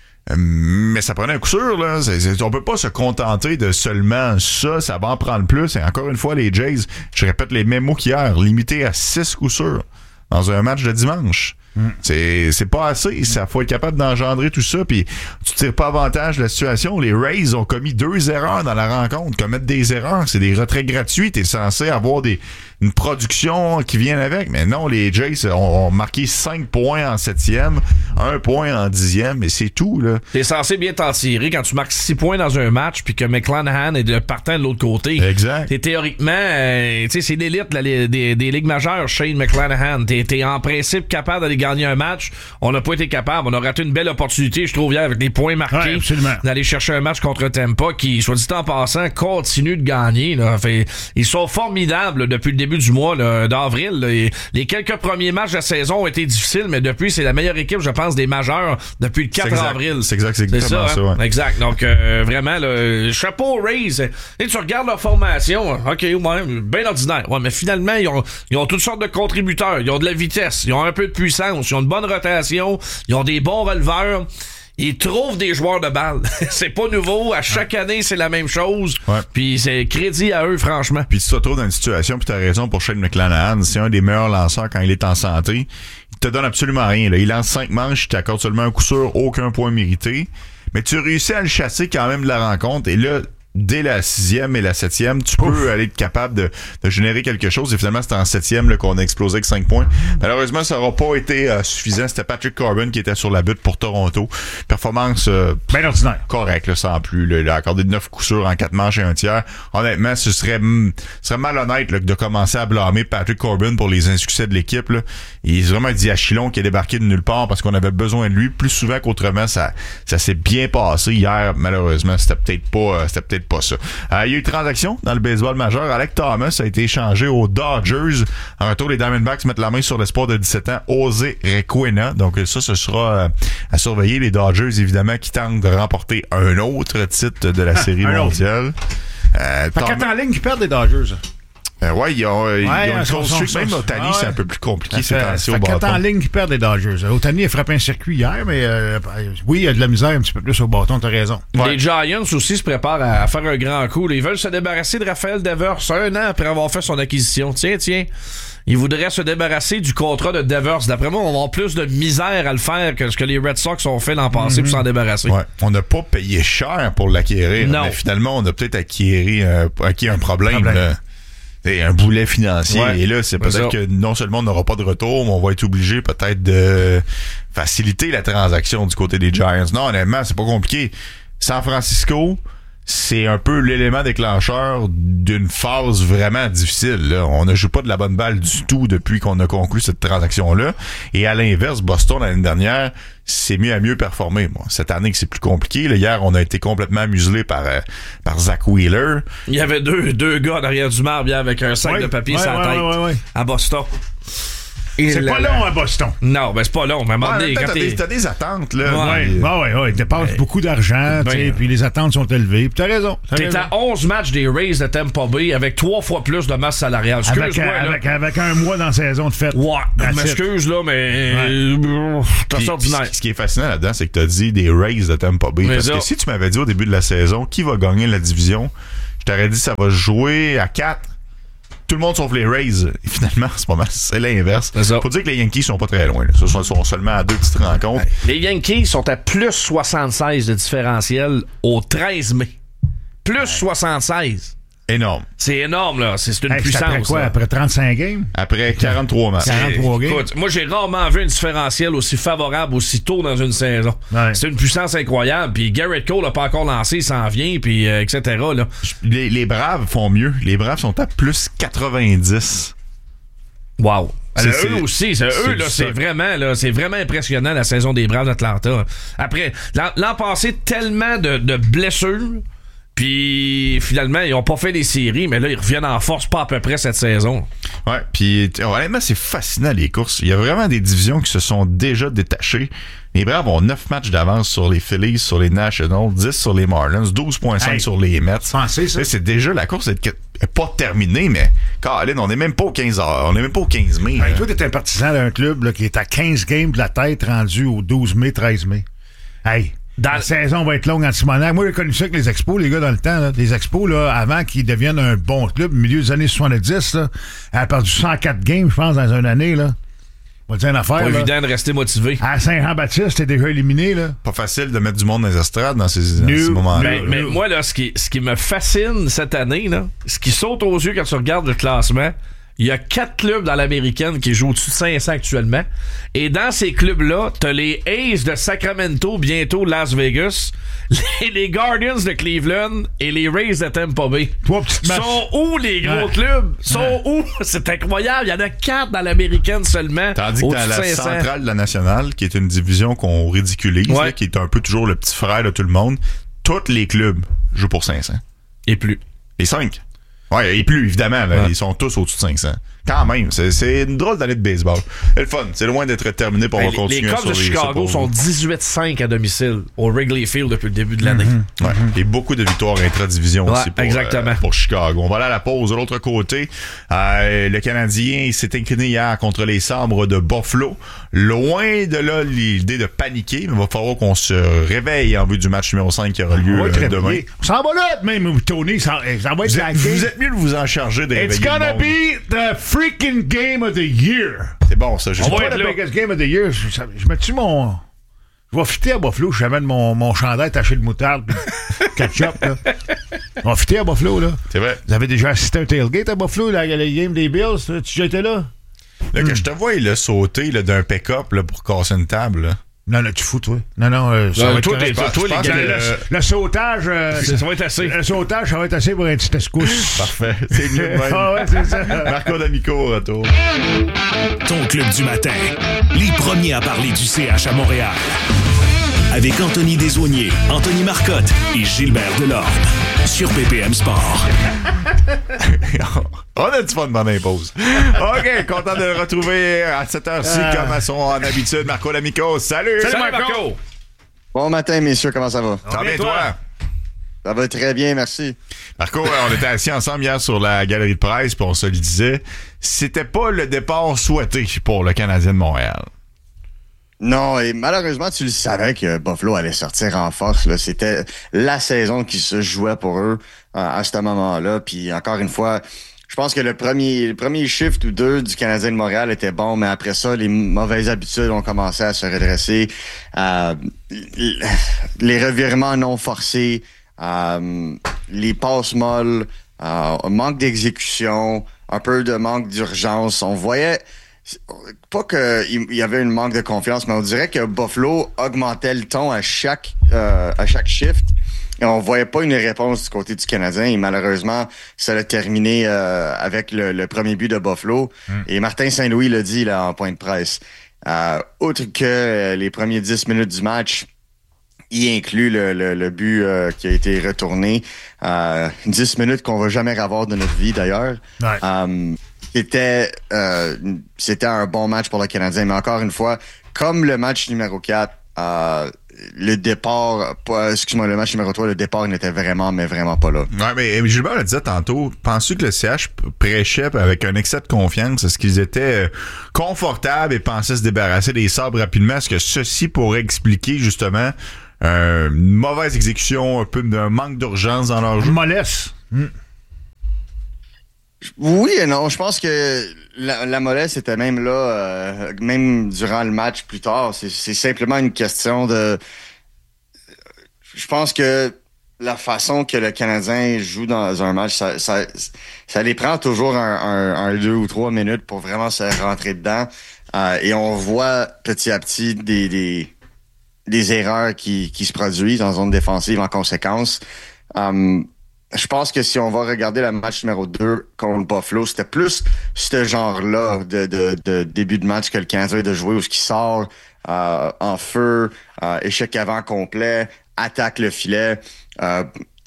[SPEAKER 1] Mais ça prenait un coup sûr, là. C'est, c'est, on peut pas se contenter de seulement ça, ça va en prendre plus. Et encore une fois, les Jays, je répète les mêmes mots qu'hier, limités à six coups sûrs dans un match de dimanche. Mm. C'est, c'est pas assez. Ça faut être capable d'engendrer tout ça. Puis tu tires pas avantage de la situation. Les Rays ont commis deux erreurs dans la rencontre. Commettre des erreurs, c'est des retraits gratuits. T'es censé avoir des une production qui vient avec. Mais non, les Jays ont, ont marqué cinq points en septième, un point en dixième, et c'est tout, là.
[SPEAKER 3] T'es censé bien t'en tirer quand tu marques six points dans un match puis que McClanahan est de partant de l'autre côté.
[SPEAKER 1] Exact.
[SPEAKER 3] T'es théoriquement, euh, tu sais, c'est l'élite là, les, des, des ligues majeures, Shane McClanahan. T'es, t'es en principe capable d'aller gagner un match. On n'a pas été capable. On a raté une belle opportunité, je trouve, hier, avec les points marqués.
[SPEAKER 2] Ouais,
[SPEAKER 3] d'aller chercher un match contre Tampa qui, soit dit en passant, continue de gagner, là. Fait, ils sont formidables là, depuis le début du mois là, d'avril. Là. Les quelques premiers matchs de la saison ont été difficiles, mais depuis, c'est la meilleure équipe, je pense, des majeurs depuis le quatre avril.
[SPEAKER 1] C'est exact, c'est exactement
[SPEAKER 3] c'est ça.
[SPEAKER 1] ça
[SPEAKER 3] Hein?
[SPEAKER 1] ouais.
[SPEAKER 3] Exact. Donc, euh, vraiment, là, chapeau aux Rays. Et tu regardes leur formation, OK, ouais, bien ordinaire. Ouais, mais finalement, ils ont, ils ont toutes sortes de contributeurs. Ils ont de la vitesse, ils ont un peu de puissance, ils ont une bonne rotation, ils ont des bons releveurs. Ils trouvent des joueurs de balle. C'est pas nouveau. À chaque année, c'est la même chose.
[SPEAKER 1] Ouais.
[SPEAKER 3] Puis c'est crédit à eux, franchement.
[SPEAKER 1] Puis tu te retrouves dans une situation, puis t'as raison pour Shane McClanahan, c'est un des meilleurs lanceurs quand il est en santé. Il te donne absolument rien. Là. Il lance cinq manches, il t'accorde seulement un coup sûr, aucun point mérité. Mais tu réussis à le chasser quand même de la rencontre. Et là, dès la sixième et la septième, tu peux aller être capable de, de générer quelque chose. Et finalement, c'était en septième là, qu'on a explosé avec cinq points. Malheureusement, ça n'aura pas été euh, suffisant. C'était Patrick Corbin qui était sur la butte pour Toronto. Performance euh,
[SPEAKER 2] bien ordinaire.
[SPEAKER 1] Correct, là, sans plus. Là. Il a accordé neuf coups sûrs en quatre manches et un tiers. Honnêtement, ce serait, mm, ce serait malhonnête là, de commencer à blâmer Patrick Corbin pour les insuccès de l'équipe. Là. Il est vraiment un diachylon qui est débarqué de nulle part parce qu'on avait besoin de lui plus souvent qu'autrement. Ça, ça s'est bien passé hier. Malheureusement, c'était peut-être pas, euh, c'était peut-être pas ça. Euh, il y a eu une transaction dans le baseball majeur. Alec Thomas a été échangé aux Dodgers. En retour, les Diamondbacks mettent la main sur l'espoir de dix-sept ans, José Requena. Donc ça, ce sera euh, à surveiller. Les Dodgers, évidemment, qui tentent de remporter un autre titre de la Série mondiale.
[SPEAKER 2] Euh, fait Thomas... quatre en ligne qui perdent les Dodgers.
[SPEAKER 1] Euh, ouais, ils ont,
[SPEAKER 2] ouais,
[SPEAKER 1] ils ont une grosse streak. Même
[SPEAKER 2] ah
[SPEAKER 1] Ohtani,
[SPEAKER 2] ouais.
[SPEAKER 1] c'est un peu plus compliqué
[SPEAKER 2] ces
[SPEAKER 1] temps-ci au bâton.
[SPEAKER 2] quatre en ligne qui perdent les Dodgers. Ohtani a frappé un circuit hier, mais euh, oui, il y a de la misère un petit peu plus au bâton, t'as raison.
[SPEAKER 3] Ouais. Les Giants aussi se préparent à faire un grand coup. Ils veulent se débarrasser de Rafael Devers un an après avoir fait son acquisition. Tiens, tiens. Ils voudraient se débarrasser du contrat de Devers. D'après moi, on va avoir plus de misère à le faire que ce que les Red Sox ont fait l'an passé mm-hmm. pour s'en débarrasser.
[SPEAKER 1] Ouais. On n'a pas payé cher pour l'acquérir.
[SPEAKER 3] Non.
[SPEAKER 1] Mais finalement, on a peut-être acquéri, euh, acquis un problème. problème. Là. C'est un boulet financier. Ouais, et là, c'est peut-être ça. Que non seulement on n'aura pas de retour, mais on va être obligé peut-être de faciliter la transaction du côté des Giants. Non, honnêtement, c'est pas compliqué. San Francisco, c'est un peu l'élément déclencheur d'une phase vraiment difficile. Là. On ne joue pas de la bonne balle du tout depuis qu'on a conclu cette transaction-là. Et à l'inverse, Boston, l'année dernière, c'est mieux à mieux performer. Bon, cette année que c'est plus compliqué. Là, hier, on a été complètement muselé par, euh, par Zach Wheeler.
[SPEAKER 3] Il y avait deux, deux gars derrière du marbre hier avec un sac
[SPEAKER 2] ouais,
[SPEAKER 3] de papier
[SPEAKER 2] ouais,
[SPEAKER 3] sur la
[SPEAKER 2] ouais,
[SPEAKER 3] tête
[SPEAKER 2] ouais, ouais.
[SPEAKER 3] à Boston.
[SPEAKER 2] Et c'est pas long à Boston.
[SPEAKER 3] Non, ben c'est pas long. Mais à un moment donné,
[SPEAKER 1] ouais,
[SPEAKER 3] quand
[SPEAKER 1] t'as, des, t'as des attentes, là.
[SPEAKER 2] Ouais,
[SPEAKER 1] mais...
[SPEAKER 2] ouais, ouais, ouais. Ils dépensent ouais. beaucoup d'argent, ben, puis les attentes sont élevées. Puis t'as raison. T'as
[SPEAKER 3] t'es
[SPEAKER 2] raison.
[SPEAKER 3] à onze matchs des Rays de Tampa Bay avec trois fois plus de masse salariale.
[SPEAKER 2] Avec, avec, avec un mois dans la saison de fête.
[SPEAKER 3] Ouais, je m'excuse, là, mais ouais.
[SPEAKER 1] T'as ordinaire. Ce qui est fascinant là-dedans, c'est que t'as dit des Rays de Tampa Bay. Mais parce ça. que si tu m'avais dit au début de la saison qui va gagner la division, je t'aurais dit ça va jouer à quatre. Tout le monde sauf les Rays. Et finalement, en ce moment, c'est l'inverse. C'est Faut dire que les Yankees sont pas très loin. Là. Ils sont, sont seulement à deux petites rencontres.
[SPEAKER 3] Les Yankees sont à plus soixante-seize de différentiel au treize mai. Plus ouais. soixante-seize.
[SPEAKER 1] Énorme.
[SPEAKER 3] C'est énorme, là. C'est, c'est une
[SPEAKER 2] hey,
[SPEAKER 3] puissance.
[SPEAKER 2] Après quoi?
[SPEAKER 3] Là.
[SPEAKER 2] Après trente-cinq games?
[SPEAKER 1] Après quarante-trois matchs.
[SPEAKER 2] quarante-trois games.
[SPEAKER 3] Écoute, moi, j'ai rarement vu un différentiel aussi favorable aussi tôt dans une saison.
[SPEAKER 2] Ouais.
[SPEAKER 3] C'est une puissance incroyable. Puis Garrett Cole n'a pas encore lancé, il s'en vient, puis euh, et cetera. Là.
[SPEAKER 1] Les, les Braves font mieux. Les Braves sont à plus quatre-vingt-dix.
[SPEAKER 3] Wow.
[SPEAKER 1] C'est,
[SPEAKER 3] eux
[SPEAKER 1] c'est,
[SPEAKER 3] aussi, c'est, c'est eux, là, c'est vraiment, là, c'est vraiment impressionnant la saison des Braves d'Atlanta. Après, l'an, l'an passé, tellement de, de blessures. Puis finalement, ils ont pas fait des séries, mais là, ils reviennent en force pas à peu près cette saison.
[SPEAKER 1] Ouais, puis honnêtement, c'est fascinant les courses. Il y a vraiment des divisions qui se sont déjà détachées. Les Braves ont neuf matchs d'avance sur les Phillies, sur les Nationals, dix sur les Marlins, douze virgule cinq hey, sur les Mets.
[SPEAKER 2] Pensez ça.
[SPEAKER 1] C'est déjà, la course est pas terminée, mais Colin, on n'est même pas au quinze heures, on n'est même pas au quinze mai.
[SPEAKER 2] Hey, toi, t'es un partisan d'un club là, qui est à quinze games de la tête rendu au douze mai, treize mai. Hey! Dans la saison va être longue en Timonac. Moi, j'ai connu ça avec les Expos, les gars, dans le temps. Là. Les Expos, là, avant qu'ils deviennent un bon club, au milieu des années soixante-dix, là, elle a perdu cent quatre games, je pense, dans une année. Là. On va dire une affaire.
[SPEAKER 3] Pas
[SPEAKER 2] là.
[SPEAKER 3] évident de rester motivé.
[SPEAKER 2] À Saint-Jean-Baptiste, t'es déjà éliminé. Là.
[SPEAKER 1] Pas facile de mettre du monde dans les estrades dans ces, dans ces moments-là.
[SPEAKER 3] Mais, mais moi, là, ce qui, ce qui me fascine cette année, là, ce qui saute aux yeux quand tu regardes le classement, il y a quatre clubs dans l'américaine qui jouent au-dessus de cinq cents actuellement. Et dans ces clubs-là, t'as les A's de Sacramento, bientôt Las Vegas, les, les Guardians de Cleveland et les Rays de Tampa Bay.
[SPEAKER 2] Trois petites matchs.
[SPEAKER 3] Sont où les gros
[SPEAKER 2] ouais.
[SPEAKER 3] clubs? Sont
[SPEAKER 2] ouais.
[SPEAKER 3] où? C'est incroyable. Il y en a quatre dans l'américaine seulement.
[SPEAKER 1] Tandis que dans la
[SPEAKER 3] cinq cents.
[SPEAKER 1] centrale de la nationale, qui est une division qu'on ridiculise, ouais. là, qui est un peu toujours le petit frère de tout le monde, tous les clubs jouent pour cinq cents.
[SPEAKER 3] Et plus.
[SPEAKER 1] Les cinq. Ouais, et plus, évidemment, là, ouais. Ils sont tous au-dessus de cinq cents. Quand même, c'est, c'est une drôle d'année de baseball. C'est le fun, c'est loin d'être terminé pour ben, on va continuer.
[SPEAKER 3] Les Cubs de Chicago sont dix-huit cinq à domicile au Wrigley Field depuis le début de l'année.
[SPEAKER 1] Mm-hmm. Ouais. Et beaucoup de victoires intra-division
[SPEAKER 3] ouais,
[SPEAKER 1] aussi pour,
[SPEAKER 3] exactement.
[SPEAKER 1] Euh, pour Chicago. On va aller à la pause. De l'autre côté, euh, le Canadien s'est incliné hier contre les Sabres de Buffalo. Loin de là l'idée de paniquer, mais il va falloir qu'on se réveille en vue du match numéro cinq qui aura lieu euh, demain.
[SPEAKER 2] On s'en va là, même, Tony. Ça, ça va être
[SPEAKER 1] vous, êtes, vous êtes mieux de vous en charger de réveiller.
[SPEAKER 2] It's gonna be the freaking game of the year.
[SPEAKER 1] C'est bon, ça. Je
[SPEAKER 2] On va être le biggest game of the year. Je, je, je mets-tu mon... Je vais fitter à Buffalo. Je amène mon, mon chandail taché de moutarde ketchup, là. On va fitter à Buffalo, là.
[SPEAKER 1] C'est vrai.
[SPEAKER 2] Vous avez déjà assisté à un tailgate à Buffalo, là, la game des Bills? Tu as déjà été là?
[SPEAKER 1] Là, mm. que je te vois, là, sauter là, d'un pick-up là, pour casser une table, là.
[SPEAKER 2] Non, là, tu fous, toi. Non, non, euh, ça
[SPEAKER 3] non,
[SPEAKER 2] va
[SPEAKER 3] toi,
[SPEAKER 2] être...
[SPEAKER 3] Toi, toi, toi, les gars,
[SPEAKER 2] le,
[SPEAKER 3] euh,
[SPEAKER 2] le sautage... Euh,
[SPEAKER 3] ça, ça va être assez.
[SPEAKER 2] Le sautage, ça va être assez pour un petit escousse.
[SPEAKER 1] Parfait. C'est mieux de même.
[SPEAKER 2] Ah ouais, c'est ça.
[SPEAKER 1] Marco D'Amico au retour.
[SPEAKER 4] Ton club du matin. Les premiers à parler du C H à Montréal. Avec Anthony Desaulniers, Anthony Marcotte et Gilbert Delorme. Sur B P M Sport.
[SPEAKER 1] On a du fun pendant les pauses. OK, content de le retrouver à cette heure-ci euh... comme à son habitude. Marco D'Amico, salut!
[SPEAKER 3] Salut, salut Marco! Marco!
[SPEAKER 10] Bon matin, messieurs, comment ça va?
[SPEAKER 1] Ça va bien, toi?
[SPEAKER 10] Ça va très bien, merci.
[SPEAKER 1] Marco, on était assis ensemble hier sur la galerie de presse, puis on se le disait, c'était pas le départ souhaité pour le Canadien de Montréal.
[SPEAKER 10] Non, et malheureusement, tu le savais que Buffalo allait sortir en force. Là. C'était la saison qui se jouait pour eux à, à ce moment-là. Puis encore une fois, je pense que le premier, le premier shift ou deux du Canadien de Montréal était bon, mais après ça, les mauvaises habitudes ont commencé à se redresser. Euh, les revirements non forcés, euh, les passes molles, euh, un manque d'exécution, un peu de manque d'urgence. On voyait... Pas qu'il y avait un manque de confiance, mais on dirait que Buffalo augmentait le ton à chaque euh, à chaque shift. Et on voyait pas une réponse du côté du Canadien. Et malheureusement, ça a terminé euh, avec le, le premier but de Buffalo. Mm. Et Martin Saint-Louis l'a dit là en point de presse. Euh, outre que euh, les premiers dix minutes du match, y inclut le, le, le but euh, qui a été retourné. Euh, dix minutes qu'on va jamais avoir de notre vie, d'ailleurs.
[SPEAKER 2] Ouais.
[SPEAKER 10] Euh, c'était, euh, c'était un bon match pour le Canadien. Mais encore une fois, comme le match numéro quatre, euh, le départ, pas, excuse-moi, le match numéro trois, le départ n'était vraiment, mais vraiment pas là.
[SPEAKER 1] Ouais, mais Gilbert le disait tantôt, penses-tu que le C H prêchait avec un excès de confiance? Est-ce qu'ils étaient confortables et pensaient se débarrasser des sabres rapidement? Est-ce que ceci pourrait expliquer, justement, euh, une mauvaise exécution, un peu d'un manque d'urgence dans leur jeu?
[SPEAKER 2] Mollesse. Mm.
[SPEAKER 10] Oui et non. Je pense que la, la mollesse était même là, euh, même durant le match plus tard. C'est, c'est simplement une question de... Je pense que la façon que le Canadien joue dans un match, ça, ça, ça les prend toujours un, un, un deux ou trois minutes pour vraiment se rentrer dedans. Euh, et on voit petit à petit des, des, des erreurs qui, qui se produisent en zone défensive en conséquence. Um, Je pense que si on va regarder le match numéro deux contre Buffalo, c'était plus ce genre-là de, de, de début de match que le Canadien a de jouer, où ce qui sort euh, en feu, euh, échec avant complet, attaque le filet, euh,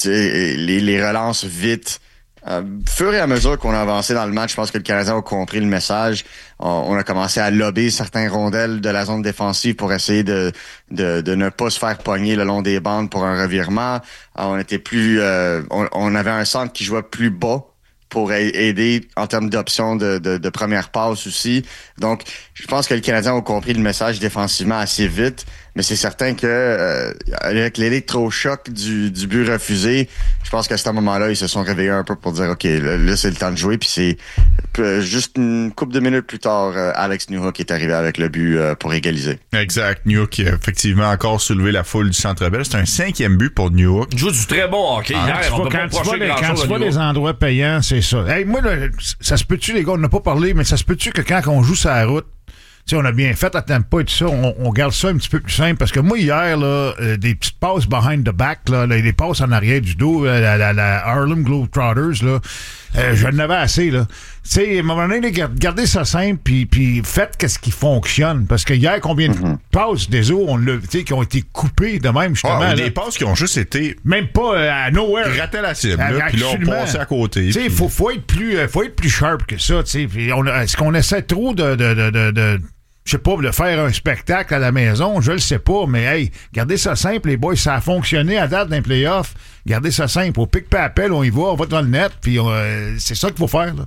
[SPEAKER 10] les, les relances vite. Euh, fur et à mesure qu'on a avancé dans le match, je pense que le Canadien a compris le message. On, on a commencé à lober certains rondelles de la zone défensive pour essayer de, de, de ne pas se faire pogner le long des bandes pour un revirement. Alors, on était plus, euh, on, on avait un centre qui jouait plus bas pour aider en termes d'options de, de, de première passe aussi. Donc, je pense que le Canadien a compris le message défensivement assez vite, mais c'est certain que euh, avec l'électrochoc du, du but refusé, je pense qu'à ce moment-là, ils se sont réveillés un peu pour dire, OK, là, là c'est le temps de jouer. Puis c'est euh, juste une couple de minutes plus tard, euh, Alex Newhook est arrivé avec le but euh, pour égaliser.
[SPEAKER 1] Exact. Newhook qui a effectivement encore soulevé la foule du Centre Bell. C'est un cinquième but pour Newhook.
[SPEAKER 3] Il joue du très bon hockey.
[SPEAKER 2] Ah, hier, on quand tu vois, les, quand tu vois les endroits payants, c'est ça. Hey, moi, là, ça se peut-tu, les gars, on n'a pas parlé, mais ça se peut-tu que quand on joue sur la route, tu sais, on a bien fait à Tampa et tout ça, on, on garde ça un petit peu plus simple, parce que moi, hier, là, euh, des petites passes behind the back, là, là, des passes en arrière du dos, la, la, la Harlem Globetrotters, là, euh, je n'avais assez, là. Tu sais, à un moment donné, gardez ça simple, puis, puis faites qu'est-ce qui fonctionne, parce que hier, combien de mm-hmm. passes des eaux, on l'a, tu sais, qui ont été coupées de même, justement.
[SPEAKER 1] Ah, des passes qui ont juste été...
[SPEAKER 2] Même pas euh, à nowhere.
[SPEAKER 1] Ils rataient la cible, là, puis là, on passait à côté.
[SPEAKER 2] Tu sais, il
[SPEAKER 1] puis...
[SPEAKER 2] faut, faut être plus, euh, faut être plus sharp que ça, tu sais. Puis on, est-ce qu'on essaie trop de... de, de, de, de je sais pas, de faire un spectacle à la maison, je le sais pas, mais hey, gardez ça simple, les boys, ça a fonctionné à date d'un playoff. Gardez ça simple. Au pic pas appel, on y va, on va dans le net, puis euh, c'est ça qu'il faut faire, là.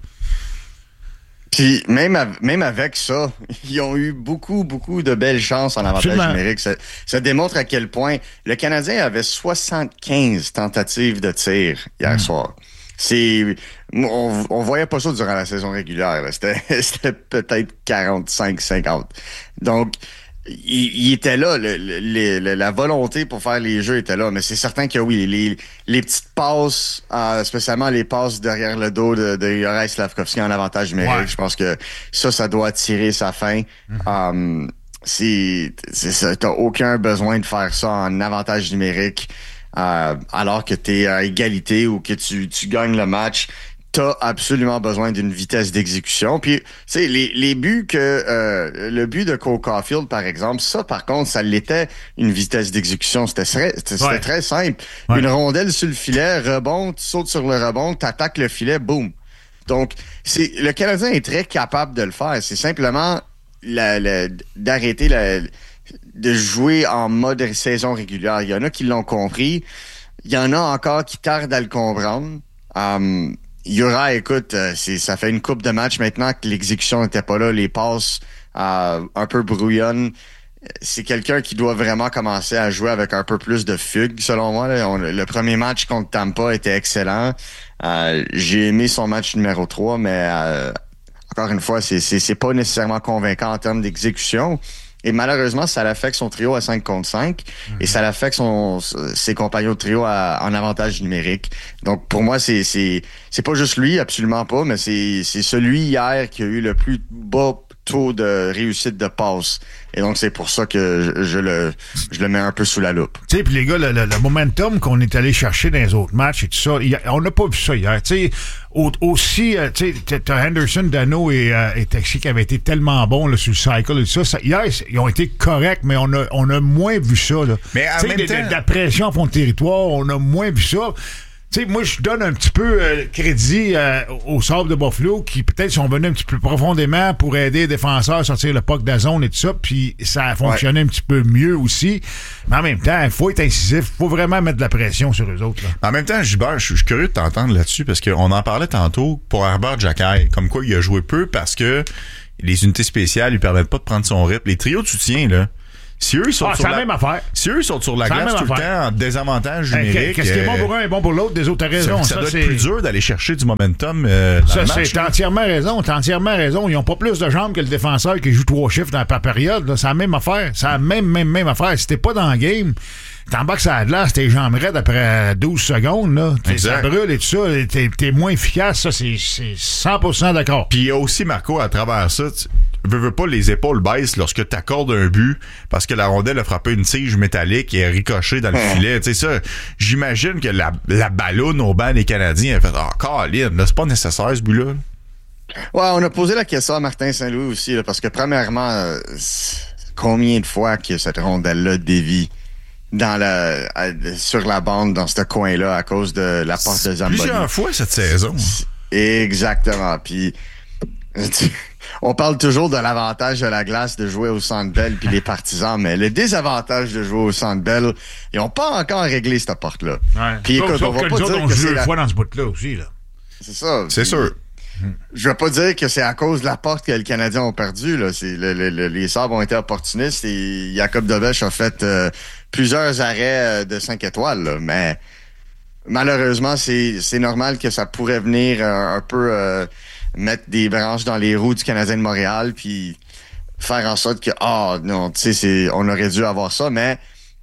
[SPEAKER 10] Puis même, av- même avec ça, ils ont eu beaucoup, beaucoup de belles chances en avantage Absolument. numérique. Ça, ça démontre à quel point le Canadien avait soixante-quinze tentatives de tir hier mmh. soir. C'est, on, on voyait pas ça durant la saison régulière. Là. C'était, c'était peut-être quarante-cinq cinquante. Donc, il, il était là. Le, le, le, la volonté pour faire les jeux était là. Mais c'est certain que oui, les, les petites passes, euh, spécialement les passes derrière le dos de, de Juraj Slafkovský en avantage numérique, ouais. je pense que ça, ça doit tirer sa fin. Mm-hmm. Um, c'est, c'est ça. T'as aucun besoin de faire ça en avantage numérique. Euh, alors que tu es à égalité ou que tu, tu gagnes le match, tu as absolument besoin d'une vitesse d'exécution. Puis, tu sais, les, les buts que... Euh, le but de Cole Caulfield, par exemple, ça, par contre, ça l'était une vitesse d'exécution. C'était, c'était, c'était ouais. très simple. Ouais. Une rondelle sur le filet, rebond, tu sautes sur le rebond, tu attaques le filet, boum. Donc, c'est le Canadien est très capable de le faire. C'est simplement la, la, d'arrêter la... de jouer en mode saison régulière. Il y en a qui l'ont compris. Il y en a encore qui tardent à le comprendre. Um, Juraj, écoute, c'est, ça fait une coupe de matchs maintenant que l'exécution n'était pas là. Les passes euh, un peu brouillonnes. C'est quelqu'un qui doit vraiment commencer à jouer avec un peu plus de fugue, selon moi. Là. On, le premier match contre Tampa était excellent. Euh, j'ai aimé son match numéro trois, mais euh, encore une fois, c'est, c'est, c'est pas nécessairement convaincant en termes d'exécution. Et malheureusement, ça l'affecte son trio à cinq contre cinq mm-hmm. et ça l'affecte son, ses compagnons de trio à, en avantage numérique. Donc, pour moi, c'est, c'est, c'est pas juste lui, absolument pas, mais c'est, c'est celui hier qui a eu le plus bas taux de réussite de passe. Et donc, c'est pour ça que je, je, le, je le mets un peu sous la loupe.
[SPEAKER 2] Tu sais, puis les gars, le, le, le momentum qu'on est allé chercher dans les autres matchs et tout ça, y a, on n'a pas vu ça hier. Tu sais, au, aussi, euh, tu sais, t'as Henderson, Dano et, euh, et Taxi qui avaient été tellement bons là, sur le cycle et tout ça, ça. Hier, ils ont été corrects, mais on a, on a moins vu ça. Là.
[SPEAKER 1] Mais en même
[SPEAKER 2] de,
[SPEAKER 1] temps...
[SPEAKER 2] de, de la pression à fond de territoire, on a moins vu ça. Tu sais, moi, je donne un petit peu euh, crédit euh, aux Sabres de Buffalo qui, peut-être, sont venus un petit peu profondément pour aider les défenseurs à sortir le puck de la zone et tout ça, puis ça a fonctionné ouais. un petit peu mieux aussi. Mais en même temps, il faut être incisif, il faut vraiment mettre de la pression sur eux autres. Là.
[SPEAKER 1] En même temps, Gilbert, je suis curieux de t'entendre là-dessus, parce qu'on en parlait tantôt pour Herbert Jacquet, comme quoi il a joué peu parce que les unités spéciales lui permettent pas de prendre son rythme. Les trios de soutien, là, si eux, ils sont
[SPEAKER 2] ah,
[SPEAKER 1] sur
[SPEAKER 2] la,
[SPEAKER 1] la
[SPEAKER 2] même affaire.
[SPEAKER 1] Si eux, ils sont sur la glace tout affaire. le temps en désavantage numérique.
[SPEAKER 2] Qu'est-ce qui est bon pour un est bon pour l'autre, des autres, t'as raison.
[SPEAKER 1] Ça, ça, ça doit
[SPEAKER 2] c'est...
[SPEAKER 1] être plus dur d'aller chercher du momentum. Euh,
[SPEAKER 2] ça,
[SPEAKER 1] dans le match,
[SPEAKER 2] c'est t'as entièrement raison. T'as entièrement raison. Ils n'ont pas plus de jambes que le défenseur qui joue trois chiffres dans la période. Là. C'est la même affaire. C'est la même, même, même affaire. Si t'es pas dans le game, t'embarques sur la glace, tes jambes raides après douze secondes. Là. Ça brûle et tout ça. T'es, t'es moins efficace. Ça, c'est, c'est cent pour cent d'accord.
[SPEAKER 1] Puis il y a aussi, Marco, à travers ça, tu veux, veux pas, les épaules baissent lorsque t'accordes un but parce que la rondelle a frappé une tige métallique et a ricoché dans le filet. Tu sais ça, j'imagine que la, la ballonne au banc des Canadiens a fait « Ah, oh, Colin, là, c'est pas nécessaire ce but-là. »
[SPEAKER 10] Ouais, on a posé la question à Martin Saint-Louis aussi, là, parce que premièrement, euh, combien de fois que cette rondelle-là dévie dans la, à, sur la bande dans ce coin-là à cause de la passe de Zamboni?
[SPEAKER 1] Plusieurs fois cette saison.
[SPEAKER 10] Exactement. Puis on parle toujours de l'avantage de la glace de jouer au Centre Bell puis les partisans, mais le désavantage de jouer au Centre Bell, ils n'ont pas encore réglé cette porte-là.
[SPEAKER 2] Ouais.
[SPEAKER 10] Puis écoute, on va
[SPEAKER 2] que
[SPEAKER 10] pas dire
[SPEAKER 2] on
[SPEAKER 10] que
[SPEAKER 2] joue
[SPEAKER 10] c'est
[SPEAKER 2] deux
[SPEAKER 10] la...
[SPEAKER 2] fois dans ce bout-là aussi. Là.
[SPEAKER 10] C'est ça.
[SPEAKER 1] C'est
[SPEAKER 10] puis...
[SPEAKER 1] sûr.
[SPEAKER 10] Je vais pas dire que c'est à cause de la porte que les Canadiens ont perdu. Là. C'est, le, le, le, les Sabres ont été opportunistes et Jacob Dobesch a fait euh, plusieurs arrêts de cinq étoiles. Là. Mais malheureusement, c'est, c'est normal que ça pourrait venir un, un peu euh, mettre des branches dans les roues du Canadien de Montréal puis faire en sorte que, ah oh, non, tu sais, c'est, on aurait dû avoir ça. Mais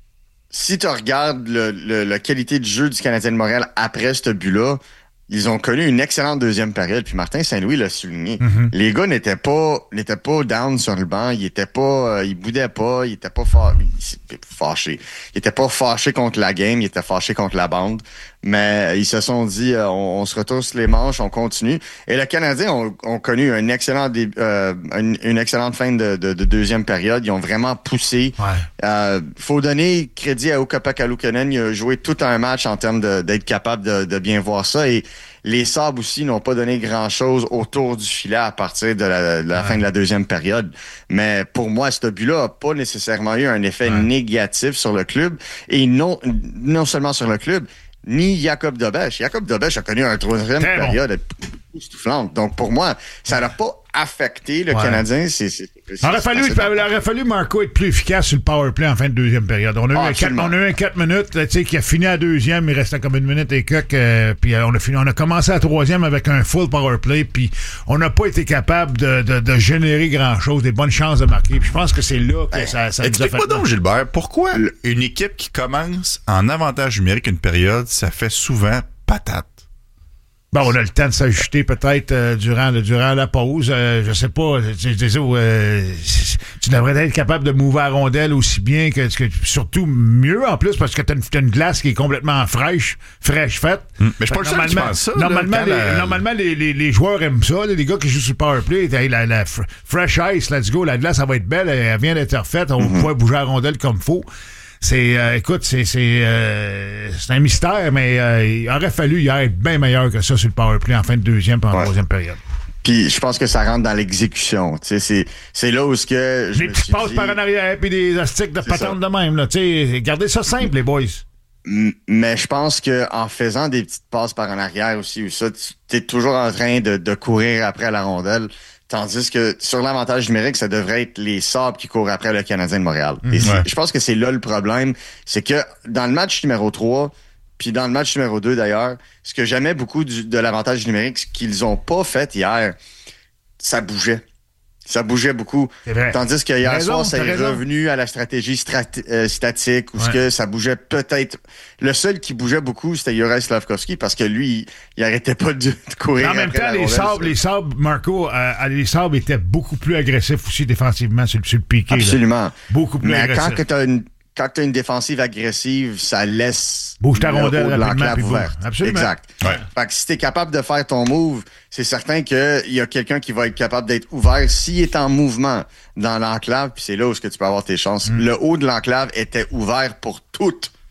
[SPEAKER 10] si tu regardes le, le, la qualité de jeu du Canadien de Montréal après ce but-là, ils ont connu une excellente deuxième période, puis Martin Saint-Louis l'a souligné. Mm-hmm. Les gars n'étaient pas n'étaient pas down sur le banc, ils étaient pas, euh, ils boudaient pas, ils étaient pas fa- fâchés. Ils étaient pas fâchés contre la game, ils étaient fâchés contre la bande. Mais ils se sont dit, euh, on, on se retrousse les manches, on continue. Et le Canadien ont, ont connu un excellent dé- euh, une, une excellente fin de, de, de deuxième période. Ils ont vraiment poussé.
[SPEAKER 2] Ouais.
[SPEAKER 10] Euh, faut donner crédit à Ukko-Pekka-Luukkonen. Il a joué tout un match en termes de, d'être capable de, de bien voir ça. Et les Sabres aussi n'ont pas donné grand-chose autour du filet à partir de la, de la ouais. fin de la deuxième période. Mais pour moi, ce but-là n'a pas nécessairement eu un effet ouais. négatif sur le club. Et non, non seulement sur le club, ni Jacob Dobesch. Jacob Dobesch a connu un troisième Très période bon. époustouflante. Donc, pour moi, ça n'a pas affecté le ouais. Canadien. C'est, c'est, c'est,
[SPEAKER 2] il aurait fallu, il aurait fallu, Marco, être plus efficace sur le powerplay en fin de deuxième période. On a, ah, eu, un quatre, on a eu un quatre minutes, tu sais, qui a fini à deuxième, il restait comme une minute et quelques, euh, puis euh, on a fini, on a commencé à troisième avec un full powerplay, puis on n'a pas été capable de, de, de générer grand-chose, des bonnes chances de marquer. Puis je pense que c'est là que hey, ça, ça nous a fait...
[SPEAKER 1] Explique-moi donc, Gilbert, pourquoi une équipe qui commence en avantage numérique une période, ça fait souvent patate?
[SPEAKER 2] Bon, on a le temps de s'ajuster peut-être euh, durant, durant la pause. Euh, je sais pas. Tu, tu, euh, tu devrais être capable de mouver la rondelle aussi bien que, que surtout mieux en plus parce que t'as une, t'as une glace qui est complètement fraîche, fraîche faite.
[SPEAKER 1] Hum, mais je suis pas le seul qui pense ça.
[SPEAKER 2] Normalement,
[SPEAKER 1] là,
[SPEAKER 2] les,
[SPEAKER 1] la...
[SPEAKER 2] normalement les, les, les joueurs aiment ça. Là, les gars qui jouent sur le powerplay, la, la fresh ice, let's go, la glace, ça va être belle. Elle vient d'être refaite. On mm-hmm. va pouvoir bouger la rondelle comme faut. C'est, euh, écoute, c'est, c'est, euh, c'est un mystère, mais euh, il aurait fallu y être bien meilleur que ça sur le powerplay en fin de deuxième et en ouais. troisième période.
[SPEAKER 10] Puis je pense que ça rentre dans l'exécution. Tu sais, c'est, c'est là où ce que je
[SPEAKER 2] des petits passes dit... par en arrière puis des astiques de patente de même. Là, tu sais, gardez ça simple, les boys.
[SPEAKER 10] Mais je pense que en faisant des petites passes par en arrière aussi ou ça, tu es toujours en train de, de courir après la rondelle. Tandis que sur l'avantage numérique, ça devrait être les Sabres qui courent après le Canadien de Montréal. Et ouais. je pense que c'est là le problème. C'est que dans le match numéro trois, puis dans le match numéro deux d'ailleurs, ce que j'aimais beaucoup du, de l'avantage numérique, ce qu'ils ont pas fait hier, ça bougeait. Ça bougeait beaucoup. Tandis que hier
[SPEAKER 2] raison,
[SPEAKER 10] soir, ça est
[SPEAKER 2] raison.
[SPEAKER 10] revenu à la stratégie strat- euh, statique où ouais. que ça bougeait peut-être. Le seul qui bougeait beaucoup, c'était Juraj Slafkovský parce que lui, il, il arrêtait pas de, de courir.
[SPEAKER 2] En même temps, les sabres, les sabres, Marco, euh, les sabres étaient beaucoup plus agressifs aussi défensivement sur, sur le piqué.
[SPEAKER 10] Absolument.
[SPEAKER 2] Là. Beaucoup plus
[SPEAKER 10] Mais
[SPEAKER 2] agressifs.
[SPEAKER 10] quand tu as une Quand tu as une défensive agressive, ça laisse
[SPEAKER 2] bouge ta
[SPEAKER 10] le
[SPEAKER 2] rondelle
[SPEAKER 10] haut de l'enclave ouverte.
[SPEAKER 2] Absolument.
[SPEAKER 10] Exact.
[SPEAKER 1] Ouais.
[SPEAKER 10] Fait que si tu es capable de faire ton move, c'est certain qu'il y a quelqu'un qui va être capable d'être ouvert s'il est en mouvement dans l'enclave, puis c'est là où est-ce que tu peux avoir tes chances. Mm. Le haut de l'enclave était ouvert pour tout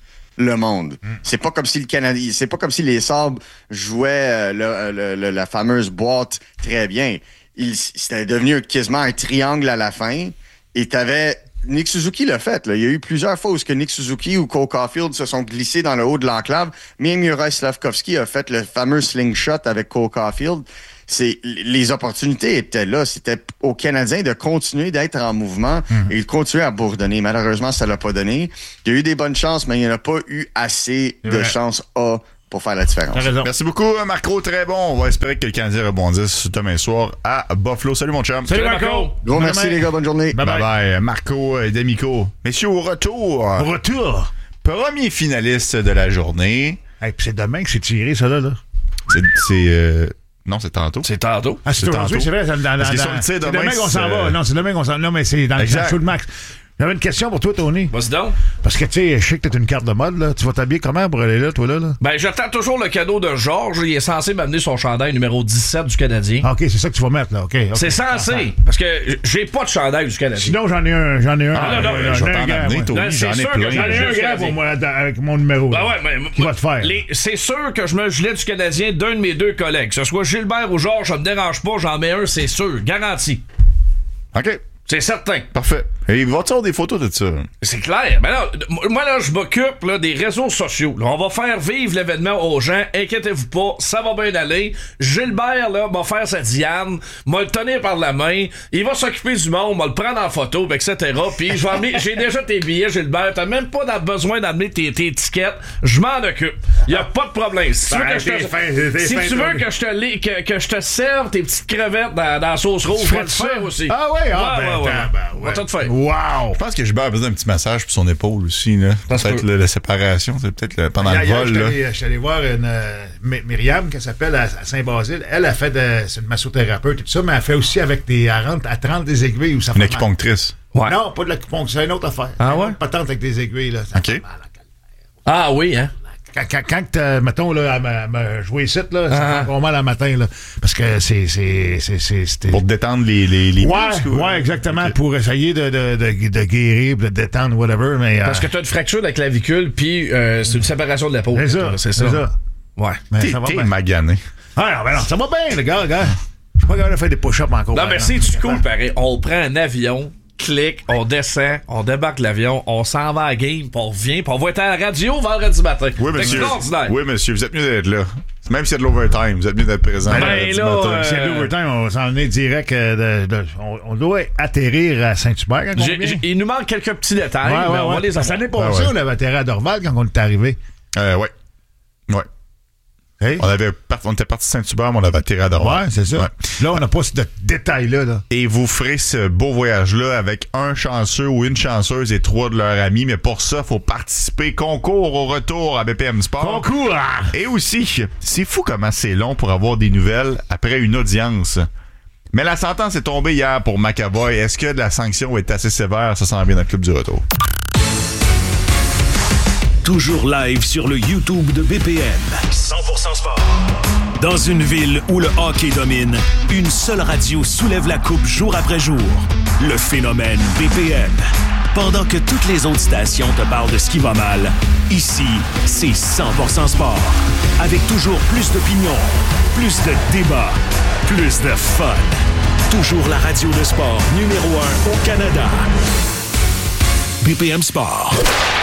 [SPEAKER 10] le monde. Mm. C'est pas comme si le Canadien, c'est pas comme si les Sabres jouaient le, le, le, la fameuse boîte très bien. Il, c'était devenu quasiment un triangle à la fin et t'avais Nick Suzuki l'a fait. Là. Il y a eu plusieurs fois où ce que Nick Suzuki ou Cole Caulfield se sont glissés dans le haut de l'enclave. Même Juraj Slafkovský a fait le fameux slingshot avec Cole Caulfield. C'est, les opportunités étaient là. C'était aux Canadiens de continuer d'être en mouvement mmh. et de continuer à bourdonner. Malheureusement, ça l'a pas donné. Il y a eu des bonnes chances, mais il n'y en a pas eu assez
[SPEAKER 2] C'est
[SPEAKER 10] de
[SPEAKER 2] vrai.
[SPEAKER 10] chances A pour faire la différence.
[SPEAKER 1] Merci beaucoup, Marco. Très bon. On va espérer que le Canadien rebondisse demain soir à Buffalo. Salut, mon chum.
[SPEAKER 2] Salut, Marco.
[SPEAKER 10] Bon, merci, les gars. Bonne journée.
[SPEAKER 1] Bye bye. bye, bye. Marco et D'Amico. Messieurs, au retour.
[SPEAKER 2] Au retour.
[SPEAKER 1] Premier finaliste de la journée.
[SPEAKER 2] Hey, puis c'est demain que c'est tiré, ça, là. là.
[SPEAKER 1] C'est... c'est euh... Non, c'est tantôt.
[SPEAKER 3] C'est tantôt.
[SPEAKER 2] Ah, c'est, c'est aujourd'hui, c'est vrai. Dans, dans,
[SPEAKER 1] Parce qu'ils
[SPEAKER 2] dans,
[SPEAKER 1] sont,
[SPEAKER 2] c'est
[SPEAKER 1] demain,
[SPEAKER 2] demain qu'on s'en va. Non, c'est demain qu'on s'en va. Non, mais c'est dans le show de Max. J'avais une question pour toi, Tony.
[SPEAKER 3] Vas-y donc.
[SPEAKER 2] Parce que, tu sais, je sais que t'as une carte de mode, là. Tu vas t'habiller comment pour aller là, toi, là? là?
[SPEAKER 3] Ben, j'attends toujours le cadeau de Georges. Il est censé m'amener son chandail numéro dix-sept du Canadien.
[SPEAKER 2] Ah, OK, c'est ça que tu vas mettre, là. OK. okay.
[SPEAKER 3] C'est censé. Parce que j'ai pas de chandail du Canadien.
[SPEAKER 2] Sinon, j'en ai un. J'en ai un.
[SPEAKER 3] Ah, non, non,
[SPEAKER 1] euh, je vais t'en amener, Tony. J'en ai plein.
[SPEAKER 2] J'en ai un gars pour moi, avec mon numéro.
[SPEAKER 3] Ben ouais, mais.
[SPEAKER 2] Qui va te faire?
[SPEAKER 3] Les, c'est sûr que je me gelais du Canadien d'un de mes deux collègues. Que ce soit Gilbert ou Georges, ça me dérange pas. J'en mets un, c'est sûr. Garanti.
[SPEAKER 1] OK.
[SPEAKER 3] C'est certain.
[SPEAKER 1] Parfait. Et il va te faire des photos de ça?
[SPEAKER 3] C'est clair. Mais là, moi, là, je m'occupe là, des réseaux sociaux. Là, on va faire vivre l'événement aux gens. Inquiétez-vous pas, ça va bien aller. Gilbert, là, va faire sa Diane, m'a le tenir par la main. Il va s'occuper du monde, m'a le prendre en photo, et cetera. Puis, je vais amener, j'ai déjà tes billets, Gilbert. T'as même pas besoin d'amener tes, tes étiquettes. Je m'en occupe. Y a pas de problème. Si tu veux que je te, fin, si tu veux que je te, li, que, que je te serve tes petites crevettes dans, dans la sauce rouge, je vais le faire aussi.
[SPEAKER 2] Ah ouais, ah
[SPEAKER 3] ouais,
[SPEAKER 2] ben,
[SPEAKER 3] ouais, ouais.
[SPEAKER 2] Ben,
[SPEAKER 3] ouais. On va tout faire.
[SPEAKER 2] Wow!
[SPEAKER 1] Je pense que Gilbert a besoin d'un petit massage pour son épaule aussi. Là. Peut-être le, la séparation, c'est peut-être le, pendant
[SPEAKER 2] hier,
[SPEAKER 1] le vol.
[SPEAKER 2] Hier, je suis allé voir une euh, Myriam qui s'appelle à, à Saint-Basile. Elle a fait de, c'est une massothérapeute et tout ça, mais elle fait aussi avec des à rentre à trente des aiguilles où ça fait
[SPEAKER 1] une acupunctrice.
[SPEAKER 2] Ouais. Non, pas de l'acupuncture, c'est une autre affaire.
[SPEAKER 3] Ah ouais?
[SPEAKER 2] Pas tant avec des aiguilles là. Ça
[SPEAKER 1] OK.
[SPEAKER 2] fait mal,
[SPEAKER 3] ah oui, hein?
[SPEAKER 2] Quand, quand, quand t'as, mettons, là, à me jouer ici, là, ça ah. fait encore mal le matin, là. Parce que c'est, c'est, c'est, c'est, c'était...
[SPEAKER 1] Pour détendre les, les, les
[SPEAKER 2] ouais,
[SPEAKER 1] muscles.
[SPEAKER 2] Ouais, exactement.
[SPEAKER 1] Okay.
[SPEAKER 2] Pour essayer de, de, de, de guérir, de détendre, whatever, mais...
[SPEAKER 3] Parce euh... que t'as une fracture de la clavicule, puis euh, c'est une séparation de l'épaule.
[SPEAKER 2] C'est ça, c'est ça. ça.
[SPEAKER 3] Ouais.
[SPEAKER 2] Mais
[SPEAKER 1] t'es,
[SPEAKER 2] ça va
[SPEAKER 1] t'es
[SPEAKER 2] bien.
[SPEAKER 1] magané.
[SPEAKER 2] Ah non, ben non, ça va bien, le gars, gars. Je suis pas capable de faire des push-ups encore.
[SPEAKER 3] Non, mais c'est du cool, pareil. On prend un avion... Clic, on descend, on débarque l'avion, on s'en va à la game, puis on revient, puis on va être à la radio vendredi matin.
[SPEAKER 1] Oui, monsieur.
[SPEAKER 3] C'est extraordinaire.
[SPEAKER 1] Oui, monsieur, vous êtes mieux d'être là. Même s'il y a de l'overtime, vous êtes mieux d'être présent.
[SPEAKER 2] Ben,
[SPEAKER 1] là,
[SPEAKER 2] là, euh, s'il y a de l'overtime, on s'en est direct. Euh, de, de, on, on doit atterrir à Saint-Hubert quand on vient.
[SPEAKER 3] Il nous manque quelques petits détails,
[SPEAKER 2] ouais,
[SPEAKER 3] mais
[SPEAKER 2] ouais,
[SPEAKER 3] on va
[SPEAKER 2] ouais.
[SPEAKER 3] les avoir.
[SPEAKER 2] Ça n'est pas ça, on avait atterri à Dorval quand on est arrivé.
[SPEAKER 1] Euh, ouais. Ouais. Hey. On, avait part... on était parti de Saint-Hubert, mais on avait atterri à Dorval.
[SPEAKER 2] Ouais, c'est ça. Ouais. Là, on n'a pas ce détail-là. Là.
[SPEAKER 1] Et vous ferez ce beau voyage-là avec un chanceux ou une chanceuse et trois de leurs amis. Mais pour ça, il faut participer. Concours au retour à B P M Sport.
[SPEAKER 2] Concours!
[SPEAKER 1] Et aussi, c'est fou comment c'est long pour avoir des nouvelles après une audience. Mais la sentence est tombée hier pour McAvoy. Est-ce que la sanction est assez sévère? Ça s'en vient dans le club du retour.
[SPEAKER 4] Toujours live sur le YouTube de B P M. cent pour cent sport. Dans une ville où le hockey domine, une seule radio soulève la coupe jour après jour. Le phénomène B P M. Pendant que toutes les autres stations te parlent de ce qui va mal, ici, c'est cent pour cent sport. Avec toujours plus d'opinions, plus de débats, plus de fun. Toujours la radio de sport numéro un au Canada. B P M Sport.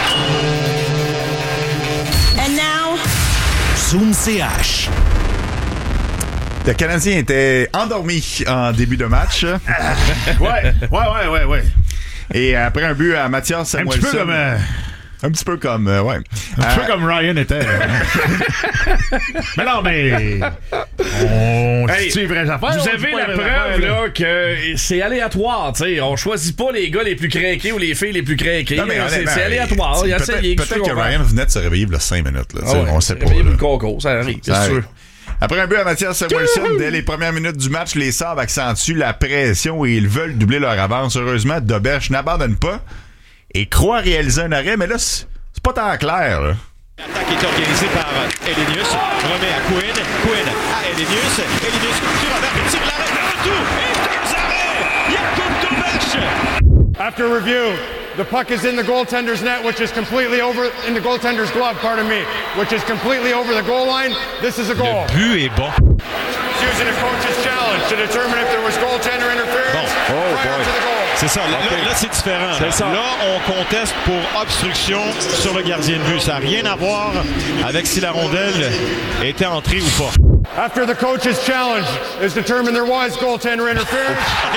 [SPEAKER 11] And now,
[SPEAKER 4] Zoom C H.
[SPEAKER 1] Le Canadien était endormi en début de match.
[SPEAKER 2] ouais, ouais, ouais, ouais, ouais.
[SPEAKER 1] Et après un but à Mathias Samuelsson.
[SPEAKER 2] Un petit peu comme... Euh...
[SPEAKER 1] Un petit peu comme, euh, ouais.
[SPEAKER 2] Un petit euh... peu comme Ryan était. Mais non, mais... On
[SPEAKER 3] hey, hey,
[SPEAKER 2] c'est vraies affaires.
[SPEAKER 3] Vous avez la preuve là, que c'est aléatoire. T'sais. On choisit pas les gars les plus craqués ou les filles les plus craquées. Non, mais c'est, c'est aléatoire. Il
[SPEAKER 1] peut-être, peut-être que Ryan venait de se réveiller il y a cinq minutes. Là, ah ouais, on sait pas.
[SPEAKER 3] Le concours, ça arrive. Ça arrive.
[SPEAKER 1] Après un but à Mathias Samuelsson, dès les premières minutes du match, les Sabres accentuent la pression et ils veulent doubler leur avance. Heureusement, Doberge n'abandonne pas et croit réaliser un arrêt, mais là, c'est pas tant clair. Là.
[SPEAKER 11] L'attaque est organisée par Elenius. Remet à Quinn. Quinn à Elenius. Elenius qui revers, il tire l'arrêt de retour. Et deux arrêts! Jakub Doberge!
[SPEAKER 12] After review, the puck is in the goaltender's net, which is completely over, in the goaltender's glove, pardon me, which is completely over the goal line. This is a goal.
[SPEAKER 11] Le but est bon.
[SPEAKER 12] Using a coach's challenge to determine if there was goaltender interference
[SPEAKER 11] bon. oh,
[SPEAKER 12] prior
[SPEAKER 11] boy.
[SPEAKER 12] to the goal.
[SPEAKER 11] C'est ça, là, okay. là, là c'est différent. C'est là. Ça. Là, on conteste pour obstruction sur le gardien de but. Ça n'a rien à voir avec si la rondelle était entrée ou pas.
[SPEAKER 12] After the coach's challenge is determined there was goaltender interference.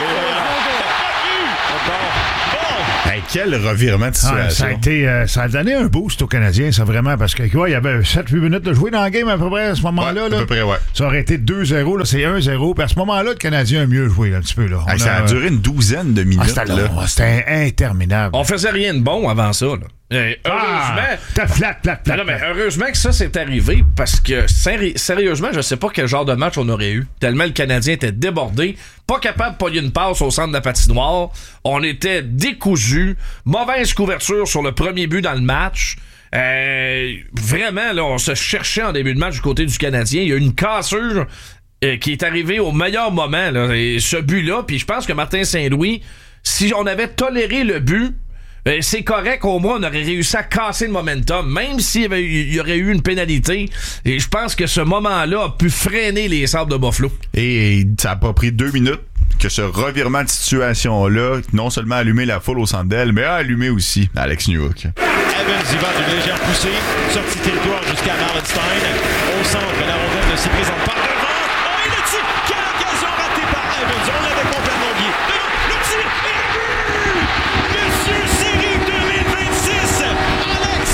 [SPEAKER 1] Hey, quel revirement de situation.
[SPEAKER 2] Ah, ça, a été, euh, ça a donné un boost aux Canadiens, ça vraiment, parce que ouais, il y avait sept huit minutes de jouer dans le game à peu près à ce moment-là.
[SPEAKER 1] Ouais,
[SPEAKER 2] là.
[SPEAKER 1] À peu près, ouais.
[SPEAKER 2] Ça aurait été deux zéro, là, c'est un zéro. Puis à ce moment-là, le Canadien a mieux joué là, un petit peu. Là.
[SPEAKER 1] Hey, ça a, a duré une douzaine de minutes. Ah,
[SPEAKER 2] c'était, long, c'était interminable.
[SPEAKER 3] On faisait rien de bon avant ça. Là. Et heureusement,
[SPEAKER 2] ah, t'as flat, flat, flat,
[SPEAKER 3] non, mais heureusement que ça s'est arrivé parce que séri- sérieusement, je sais pas quel genre de match on aurait eu. Tellement le Canadien était débordé, pas capable de pogner une passe au centre de la patinoire. On était décousus, mauvaise couverture sur le premier but dans le match. Euh, vraiment, là, on se cherchait en début de match du côté du Canadien. Il y a eu une cassure euh, qui est arrivée au meilleur moment. Là, et ce but-là, puis je pense que Martin Saint-Louis, si on avait toléré le but, ben, c'est correct, au moins on aurait réussi à casser le momentum, même s'il y, avait, il y aurait eu une pénalité. Et je pense que ce moment-là a pu freiner les Sabres de Buffalo.
[SPEAKER 1] Et ça a pas pris deux minutes que ce revirement de situation-là, non seulement a allumé la foule au centre d'elle, mais a allumé aussi Alex Newhook.
[SPEAKER 11] Evans y va d'une légère poussée, sortie territoire jusqu'à Marlenstein. Au centre, la rondelle ne s'y présente pas. Devant, oh, il le tire! Quelle occasion ratée par Evans! On l'avait complètement oublié. Devant, le tir et le but! Monsieur Série deux mille vingt-six, Alex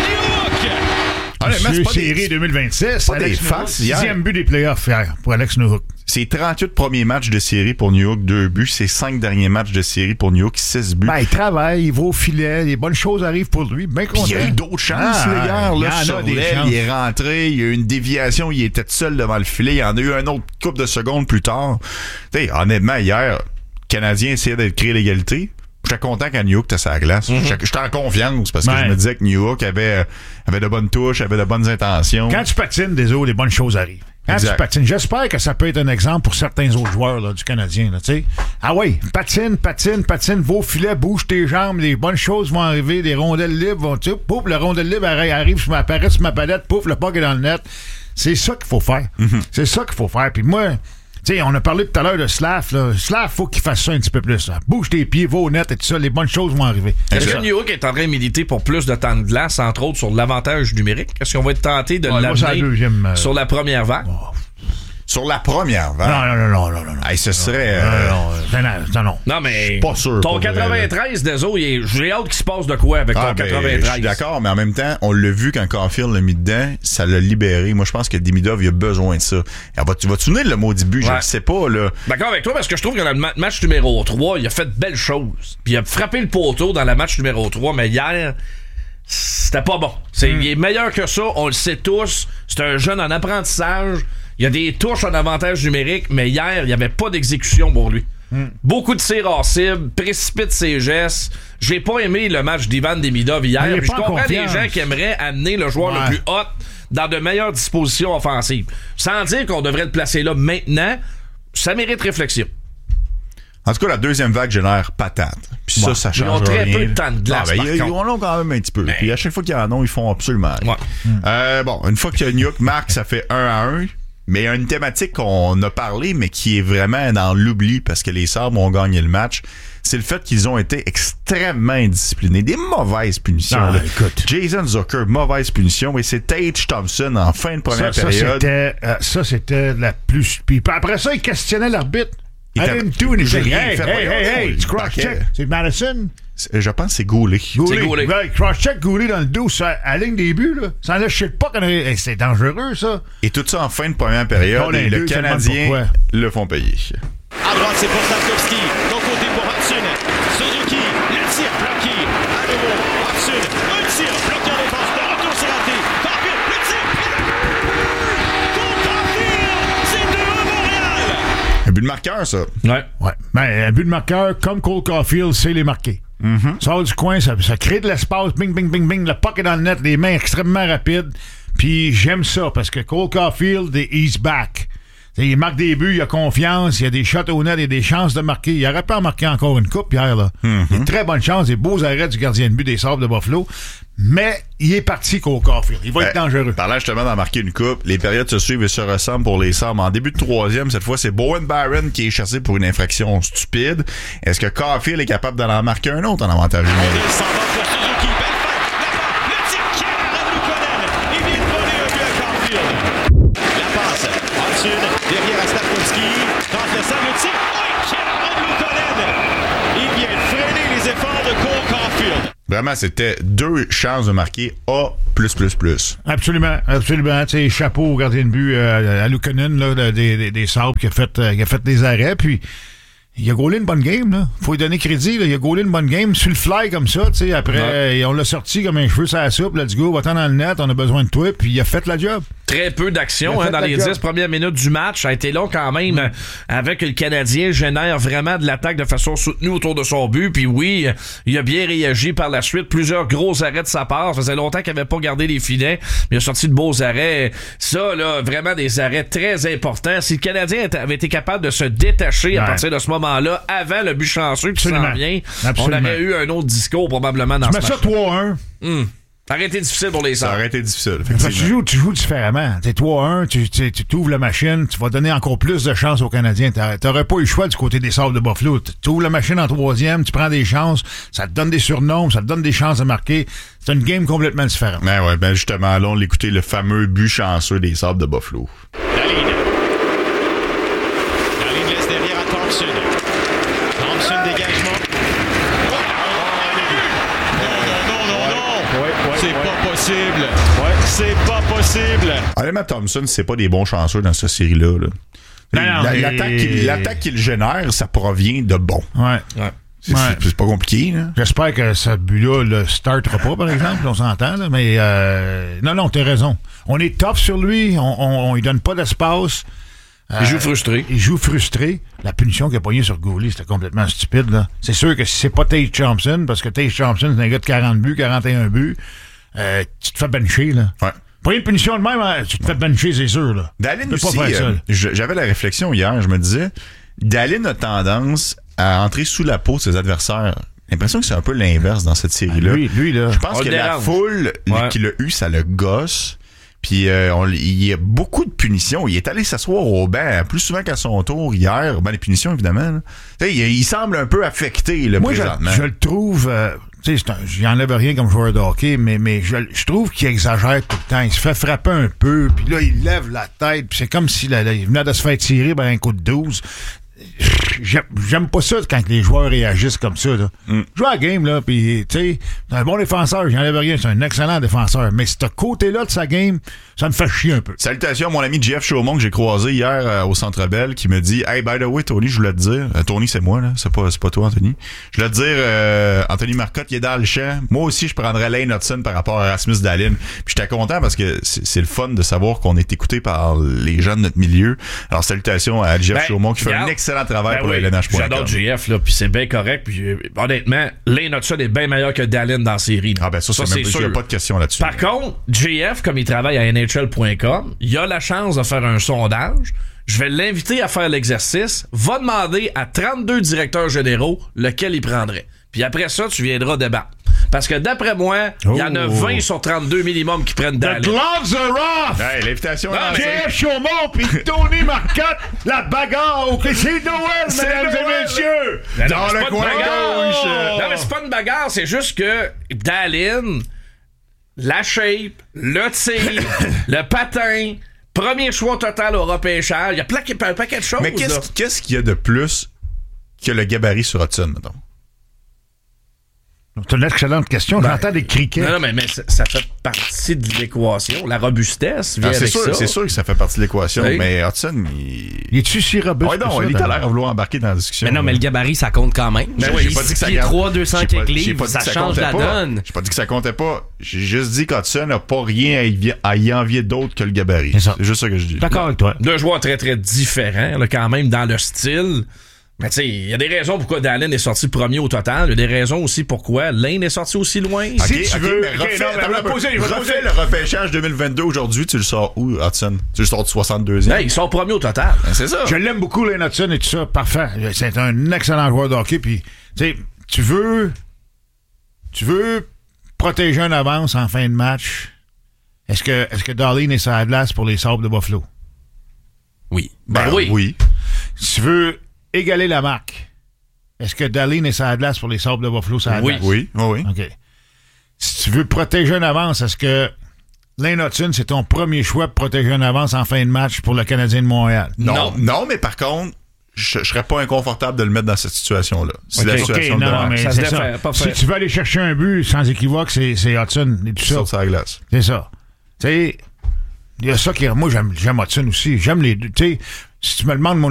[SPEAKER 11] Newhook!
[SPEAKER 2] Monsieur Série deux mille vingt-six,
[SPEAKER 1] pas des farces.
[SPEAKER 2] Sixième but des playoffs hier pour Alex Newhook.
[SPEAKER 1] C'est trente-huit premiers matchs de série pour Newhook, deux buts. C'est cinq derniers matchs de série pour Newhook, six buts.
[SPEAKER 2] Ben, il travaille, il va au filet, les bonnes choses arrivent pour lui. Bien content.
[SPEAKER 1] Il y a eu d'autres chances, ah, les gars. Là, sur l'aile, il est rentré, il y a eu une déviation, il était seul devant le filet. Il y en a eu un autre couple de secondes plus tard. T'sais, honnêtement, hier, le Canadien essayait de créer l'égalité. J'étais content quand Newhook était sur la glace. Mm-hmm. J'étais en confiance parce que ouais. je me disais que Newhook avait, avait de bonnes touches, avait de bonnes intentions.
[SPEAKER 2] Quand tu patines, des autres, les bonnes choses arrivent. Quand tu patines, j'espère que ça peut être un exemple pour certains autres joueurs là, du Canadien. Là, t'sais. Ah oui, patine, patine, patine, va au filet, bouge tes jambes, les bonnes choses vont arriver, les rondelles libres vont, tu sais, pouf, le rondelle libre arrive, je m'apparais sur ma palette, pouf, le puck est dans le net. C'est ça qu'il faut faire. Mm-hmm. C'est ça qu'il faut faire. Puis moi, tu sais, on a parlé tout à l'heure de Slav. Là. Slav, faut qu'il fasse ça un petit peu plus. Là. Bouge tes pieds, va au net et tout ça, les bonnes choses vont arriver.
[SPEAKER 3] Est-ce que Newhook est en train de militer pour plus de temps de glace, entre autres sur l'avantage numérique? Est-ce qu'on va être tenté de ouais, l'amener moi, deuxième, euh... sur la première vague? Oh.
[SPEAKER 1] Sur la première vague?
[SPEAKER 2] Non, non, non, non, non. non.
[SPEAKER 1] Hey, ce serait...
[SPEAKER 2] Non, euh... non, non, non, non.
[SPEAKER 3] Non, mais...
[SPEAKER 1] Pas sûr.
[SPEAKER 3] Ton quatre-vingt-treize, désolé, j'ai hâte qu'il se passe de quoi avec ah, ton ben, quatre-vingt-treize.
[SPEAKER 1] Je suis d'accord, mais en même temps, on l'a vu quand Caulfield l'a mis dedans, ça l'a libéré. Moi, je pense que Demidov, il a besoin de ça. Alors, vas-tu vas-tu donner le mot début? Ouais. Je ne sais pas, là.
[SPEAKER 3] D'accord avec toi, parce que je trouve que dans le match numéro trois, il a fait de belles choses. Puis il a frappé le poteau dans le match numéro trois, mais hier... C'était pas bon. C'est, mm. Il est meilleur que ça, on le sait tous. C'est un jeune en apprentissage. Il y a des touches en avantage numérique, mais hier, il n'y avait pas d'exécution pour lui. Mm. Beaucoup de tirs hors cible, précipite ses gestes. J'ai pas aimé le match d'Ivan Demidov hier. Je comprends les gens qui aimeraient amener le joueur ouais. le plus hot dans de meilleures dispositions offensives. Sans dire qu'on devrait le placer là maintenant, ça mérite réflexion.
[SPEAKER 1] En tout cas, la deuxième vague génère patate. Puis
[SPEAKER 3] ouais.
[SPEAKER 1] ça, ça change rien.
[SPEAKER 3] Ils ont très rien. peu de temps de glace, ah, ben,
[SPEAKER 1] ils, ils en ont quand même un petit peu. Mais... Puis à chaque fois qu'il y en a, ils font absolument rien. Ouais.
[SPEAKER 2] Mm.
[SPEAKER 1] Euh, bon, une fois que Newhook marque, ça fait un à un. Mais il y a une thématique qu'on a parlé, mais qui est vraiment dans l'oubli parce que les Sabres ont gagné le match. C'est le fait qu'ils ont été extrêmement indisciplinés. Des mauvaises punitions.
[SPEAKER 2] Ah,
[SPEAKER 1] là.
[SPEAKER 2] Écoute.
[SPEAKER 1] Jason Zucker, mauvaise punition. Et c'est Tage Thompson en fin de première
[SPEAKER 2] ça,
[SPEAKER 1] période.
[SPEAKER 2] Ça, c'était, euh, ça, c'était la plus... Puis après ça, il questionnait l'arbitre. I didn't do anything. Hey, hey, hey, hey, tu cross-check. C'est Madison?
[SPEAKER 1] Je pense que c'est Goulet.
[SPEAKER 2] Goulet. C'est Goulet. Ouais, cross-check Goulet dans le dos, ça, à la ligne des buts, là. Ça enlève, je sais pas, hey, c'est dangereux, ça.
[SPEAKER 1] Et tout ça en fin de première période, et le Canadien le font payer.
[SPEAKER 11] À droite, c'est pour Slavkovski. D'un côté pour Hudson. Suzuki, le tir bloqué. À nouveau, Hudson. Un tir bloqué en défense. Le retour, c'est raté. Caulfield, le tir. Caulfield, c'est deux un Montréal.
[SPEAKER 1] Un but de marqueur, ça.
[SPEAKER 2] Ouais. Ouais. Ben, un but de marqueur, comme Cole Caulfield, c'est les marquer. Mm-hmm. Sort du coin, ça, ça crée de l'espace. Bing, bing, bing, bing. Le puck est dans le net. Les mains extrêmement rapides. Puis j'aime ça parce que Cole Caulfield, he's back. T'sais, il marque des buts, il a confiance, il y a des shots au net, il y a des chances de marquer. Il aurait pas marqué encore une coupe hier, là. Mm-hmm. Il y a très bonne chance, des beaux arrêts du gardien de but des Sabres de Buffalo. Mais il est parti Cole Caulfield. Il va ben, être dangereux.
[SPEAKER 1] Parlant justement d'en marquer une coupe, les périodes se suivent et se ressemblent pour les Sabres. En début de troisième, cette fois, c'est Bowen Byron qui est chassé pour une infraction stupide. Est-ce que Caulfield est capable d'en marquer un autre en avantage numérique?
[SPEAKER 11] Derrière à Slavkovski, tente le sang, le tir. Oh, Cameron Luukkonen! Il vient freiner les efforts de Cole Caulfield.
[SPEAKER 1] Vraiment, c'était deux chances de marquer A plus plus plus.
[SPEAKER 2] Absolument, absolument. Tu sais, chapeau au gardien de but euh, à Luukkonen, là, des, des, des Sabres qui a fait, euh, qui a fait des arrêts, puis il a gaulé une bonne game, là. Faut lui donner crédit, là. Il a gaulé une bonne game sur le fly comme ça, tu sais. Après, ouais. On l'a sorti comme un cheveu sur la soupe. Let's go, va-t'en dans le net, on a besoin de toi, puis il a fait la job.
[SPEAKER 3] Très peu d'action hein, dans les dix premières minutes du match. Ça a été long quand même, mmh. avec le Canadien génère vraiment de l'attaque de façon soutenue autour de son but. Puis oui, il a bien réagi par la suite. Plusieurs gros arrêts de sa part. Ça faisait longtemps qu'il n'avait pas gardé les filets, mais il a sorti de beaux arrêts. Ça, là, vraiment des arrêts très importants. Si le Canadien avait été capable de se détacher ouais. à partir de ce moment-là, avant le but chanceux qui s'en vient, Absolument. On aurait eu un autre discours probablement dans
[SPEAKER 2] tu
[SPEAKER 3] ce match.
[SPEAKER 2] Tu mets ça trois un.
[SPEAKER 3] Mmh. Ça aurait été difficile pour les Sabres.
[SPEAKER 1] Ça aurait été difficile,
[SPEAKER 2] effectivement. Tu joues, tu joues différemment. T'es trois un, tu, tu, tu ouvres la machine, tu vas donner encore plus de chances aux Canadiens. T'aurais pas eu le choix du côté des Sabres de Buffalo. Tu ouvres la machine en troisième, tu prends des chances, ça te donne des surnoms, ça te donne des chances de marquer. C'est une game complètement différente.
[SPEAKER 1] Ben ouais, ben justement, allons l'écouter, le fameux but chanceux des Sabres de Buffalo.
[SPEAKER 11] La ligne. La ligne laisse derrière à Thompson. Thompson, dégagement. C'est pas possible. Ouais. C'est pas possible.
[SPEAKER 1] Honnêtement, Thompson, c'est pas des bons chanceux dans cette série-là. Là. Non, non, la, l'attaque, et... qu'il, l'attaque qu'il génère, ça provient de bon.
[SPEAKER 2] Ouais.
[SPEAKER 1] ouais. C'est, ouais. c'est, c'est pas compliqué. Là.
[SPEAKER 2] J'espère que ce but-là le startera pas, par exemple. On s'entend. Là, mais euh, non, non, t'as raison. On est tough sur lui. On, on, on lui donne pas d'espace.
[SPEAKER 3] Il euh, joue frustré.
[SPEAKER 2] Il joue frustré. La punition qu'il a pognée sur Goulet, c'était complètement stupide. Là. C'est sûr que si c'est pas Tage Thompson, parce que Tage Thompson, c'est un gars de quarante buts, quarante et un buts, euh, tu te fais bencher, là.
[SPEAKER 1] Ouais.
[SPEAKER 2] Pas une punition de même, hein, tu te fais bencher, c'est sûr, là.
[SPEAKER 1] Dallin aussi, euh, j'avais la réflexion hier, je me disais, Dallin a tendance à entrer sous la peau de ses adversaires. J'ai l'impression que c'est un peu l'inverse dans cette série-là.
[SPEAKER 2] Lui, lui, là.
[SPEAKER 1] Je pense que la foule ouais. qu'il a eue, ça le gosse. Puis euh, on, il y a beaucoup de punitions. Il est allé s'asseoir au banc plus souvent qu'à son tour hier. Ben, les punitions, évidemment. Il, il semble un peu affecté, là,
[SPEAKER 2] Moi,
[SPEAKER 1] présentement.
[SPEAKER 2] Je, je le trouve... Euh, tu sais, j'y enlève rien comme joueur de hockey, mais, mais je, je trouve qu'il exagère tout le temps. Il se fait frapper un peu, puis là, il lève la tête, puis c'est comme s'il là, il venait de se faire tirer par un coup de douze. J'aime, j'aime pas ça quand les joueurs réagissent comme ça. Là. Mm. Joue à la game, là, puis tu sais, c'est un bon défenseur, j'enlève rien, c'est un excellent défenseur. Mais ce côté-là de sa game, ça me fait chier un peu.
[SPEAKER 1] Salutations à mon ami Jeff Chaumont que j'ai croisé hier euh, au Centre Bell, qui me dit « Hey, by the way, Tony, je voulais te dire... Euh, Tony, c'est moi, là, c'est pas, c'est pas toi, Anthony. Je voulais te dire, euh, Anthony Marcotte, il est dans le champ. Moi aussi, je prendrais Lane Hudson par rapport à Rasmus Dahlin. Puis j'étais content parce que c'est, c'est le fun de savoir qu'on est écouté par les gens de notre milieu. Alors, salutations à Jeff ben, Chaumont qui fait regarde, un excellent travail ben pour oui, le L N H point com.
[SPEAKER 3] J'adore J F, là, puis c'est bien correct. Puis euh, honnêtement, Lane Hudson est bien meilleur que Dahlin dans la série.
[SPEAKER 1] Ah ben ça, ça c'est, c'est même pas de question là-dessus.
[SPEAKER 3] Par contre, J F, comme il travaille à N H L point com, il a la chance de faire un sondage. Je vais l'inviter à faire l'exercice. Va demander à trente-deux directeurs généraux lequel il prendrait. Puis après ça, tu viendras débattre. Parce que d'après moi, il oh. y en a vingt sur trente-deux minimum qui prennent Dahlin.
[SPEAKER 2] The gloves are off!
[SPEAKER 1] Hey, l'invitation
[SPEAKER 2] est lancée. Jeff Chaumont pis Tony Marcotte, la bagarre au c'est Noël, c'est mesdames Noël. et messieurs!
[SPEAKER 3] Non, Dans le coin gauche! Non, mais c'est pas une bagarre, c'est juste que Dahlin, la shape, le tir, le patin, Premier choix total au repêchage. Il y a plein, un paquet de choses.
[SPEAKER 1] Mais qu'est-ce, qu'est-ce qu'il y a de plus que le gabarit sur Hudson, mettons?
[SPEAKER 2] C'est une excellente question. Ben, j'entends des criquets.
[SPEAKER 3] Non, non, mais, mais ça, ça fait partie de l'équation. La robustesse vient
[SPEAKER 1] ah, c'est
[SPEAKER 3] avec
[SPEAKER 1] sûr,
[SPEAKER 3] ça.
[SPEAKER 1] C'est sûr que ça fait partie de l'équation, oui. Mais Hudson, il...
[SPEAKER 2] Il est-tu si robuste?
[SPEAKER 1] Oui, non, il est à l'air à vouloir embarquer dans la discussion.
[SPEAKER 5] Mais non, mais le gabarit, ça compte quand même.
[SPEAKER 1] Ben oui, j'ai pas dit que ça compte.
[SPEAKER 5] trois, deux cents quelques livres, ça, ça change la
[SPEAKER 1] pas.
[SPEAKER 5] donne.
[SPEAKER 1] J'ai pas dit que ça comptait pas. J'ai juste dit qu'Hudson n'a pas rien à y, à y envier d'autre que le gabarit. C'est, c'est juste ça que je dis.
[SPEAKER 2] D'accord avec toi.
[SPEAKER 3] Deux joueurs très, très différents, là, quand même, dans le style. Mais tu sais, il y a des raisons pourquoi Dallin est sorti premier au total. Il y a des raisons aussi pourquoi Lane est sorti aussi loin.
[SPEAKER 1] Okay, si tu okay, veux, mais refais, okay, non, mais refais, poser, refais le repêchage deux mille vingt-deux aujourd'hui, tu le sors où, Hudson? Tu le sors du soixante-deuxième?
[SPEAKER 3] Ben, il sort premier au total.
[SPEAKER 1] Ben, c'est ça.
[SPEAKER 2] Je l'aime beaucoup, Lane Hudson, et tout ça. Parfait. C'est un excellent joueur de hockey. Puis, tu sais, tu veux, tu veux protéger une avance en fin de match. Est-ce que, est-ce que Dahlin est sur la glace pour les Sabres de Buffalo?
[SPEAKER 3] Oui.
[SPEAKER 1] Ben, ben oui. oui.
[SPEAKER 2] Si tu veux égaler la marque, est-ce que Dahlin est sur la glace pour les Sabres de Buffalo sur la
[SPEAKER 1] oui.
[SPEAKER 2] glace?
[SPEAKER 1] Oui, oui, oui.
[SPEAKER 2] OK. Si tu veux protéger une avance, est-ce que Lane Hudson, c'est ton premier choix pour protéger une avance en fin de match pour le Canadien de Montréal?
[SPEAKER 1] Non, non, non mais par contre, je, je serais pas inconfortable de le mettre dans cette situation-là. Si okay, la situation
[SPEAKER 2] okay, non, mais
[SPEAKER 3] ça
[SPEAKER 2] c'est
[SPEAKER 3] se
[SPEAKER 2] ça.
[SPEAKER 3] Défait, pas
[SPEAKER 2] si tu veux aller chercher un but, sans équivoque, c'est, c'est Hudson et tout ça.
[SPEAKER 1] Sur sa glace.
[SPEAKER 2] C'est ça. Tu sais, il y a ça qui... Moi, j'aime, j'aime Hudson aussi. J'aime les deux. Tu sais, si tu me demandes mon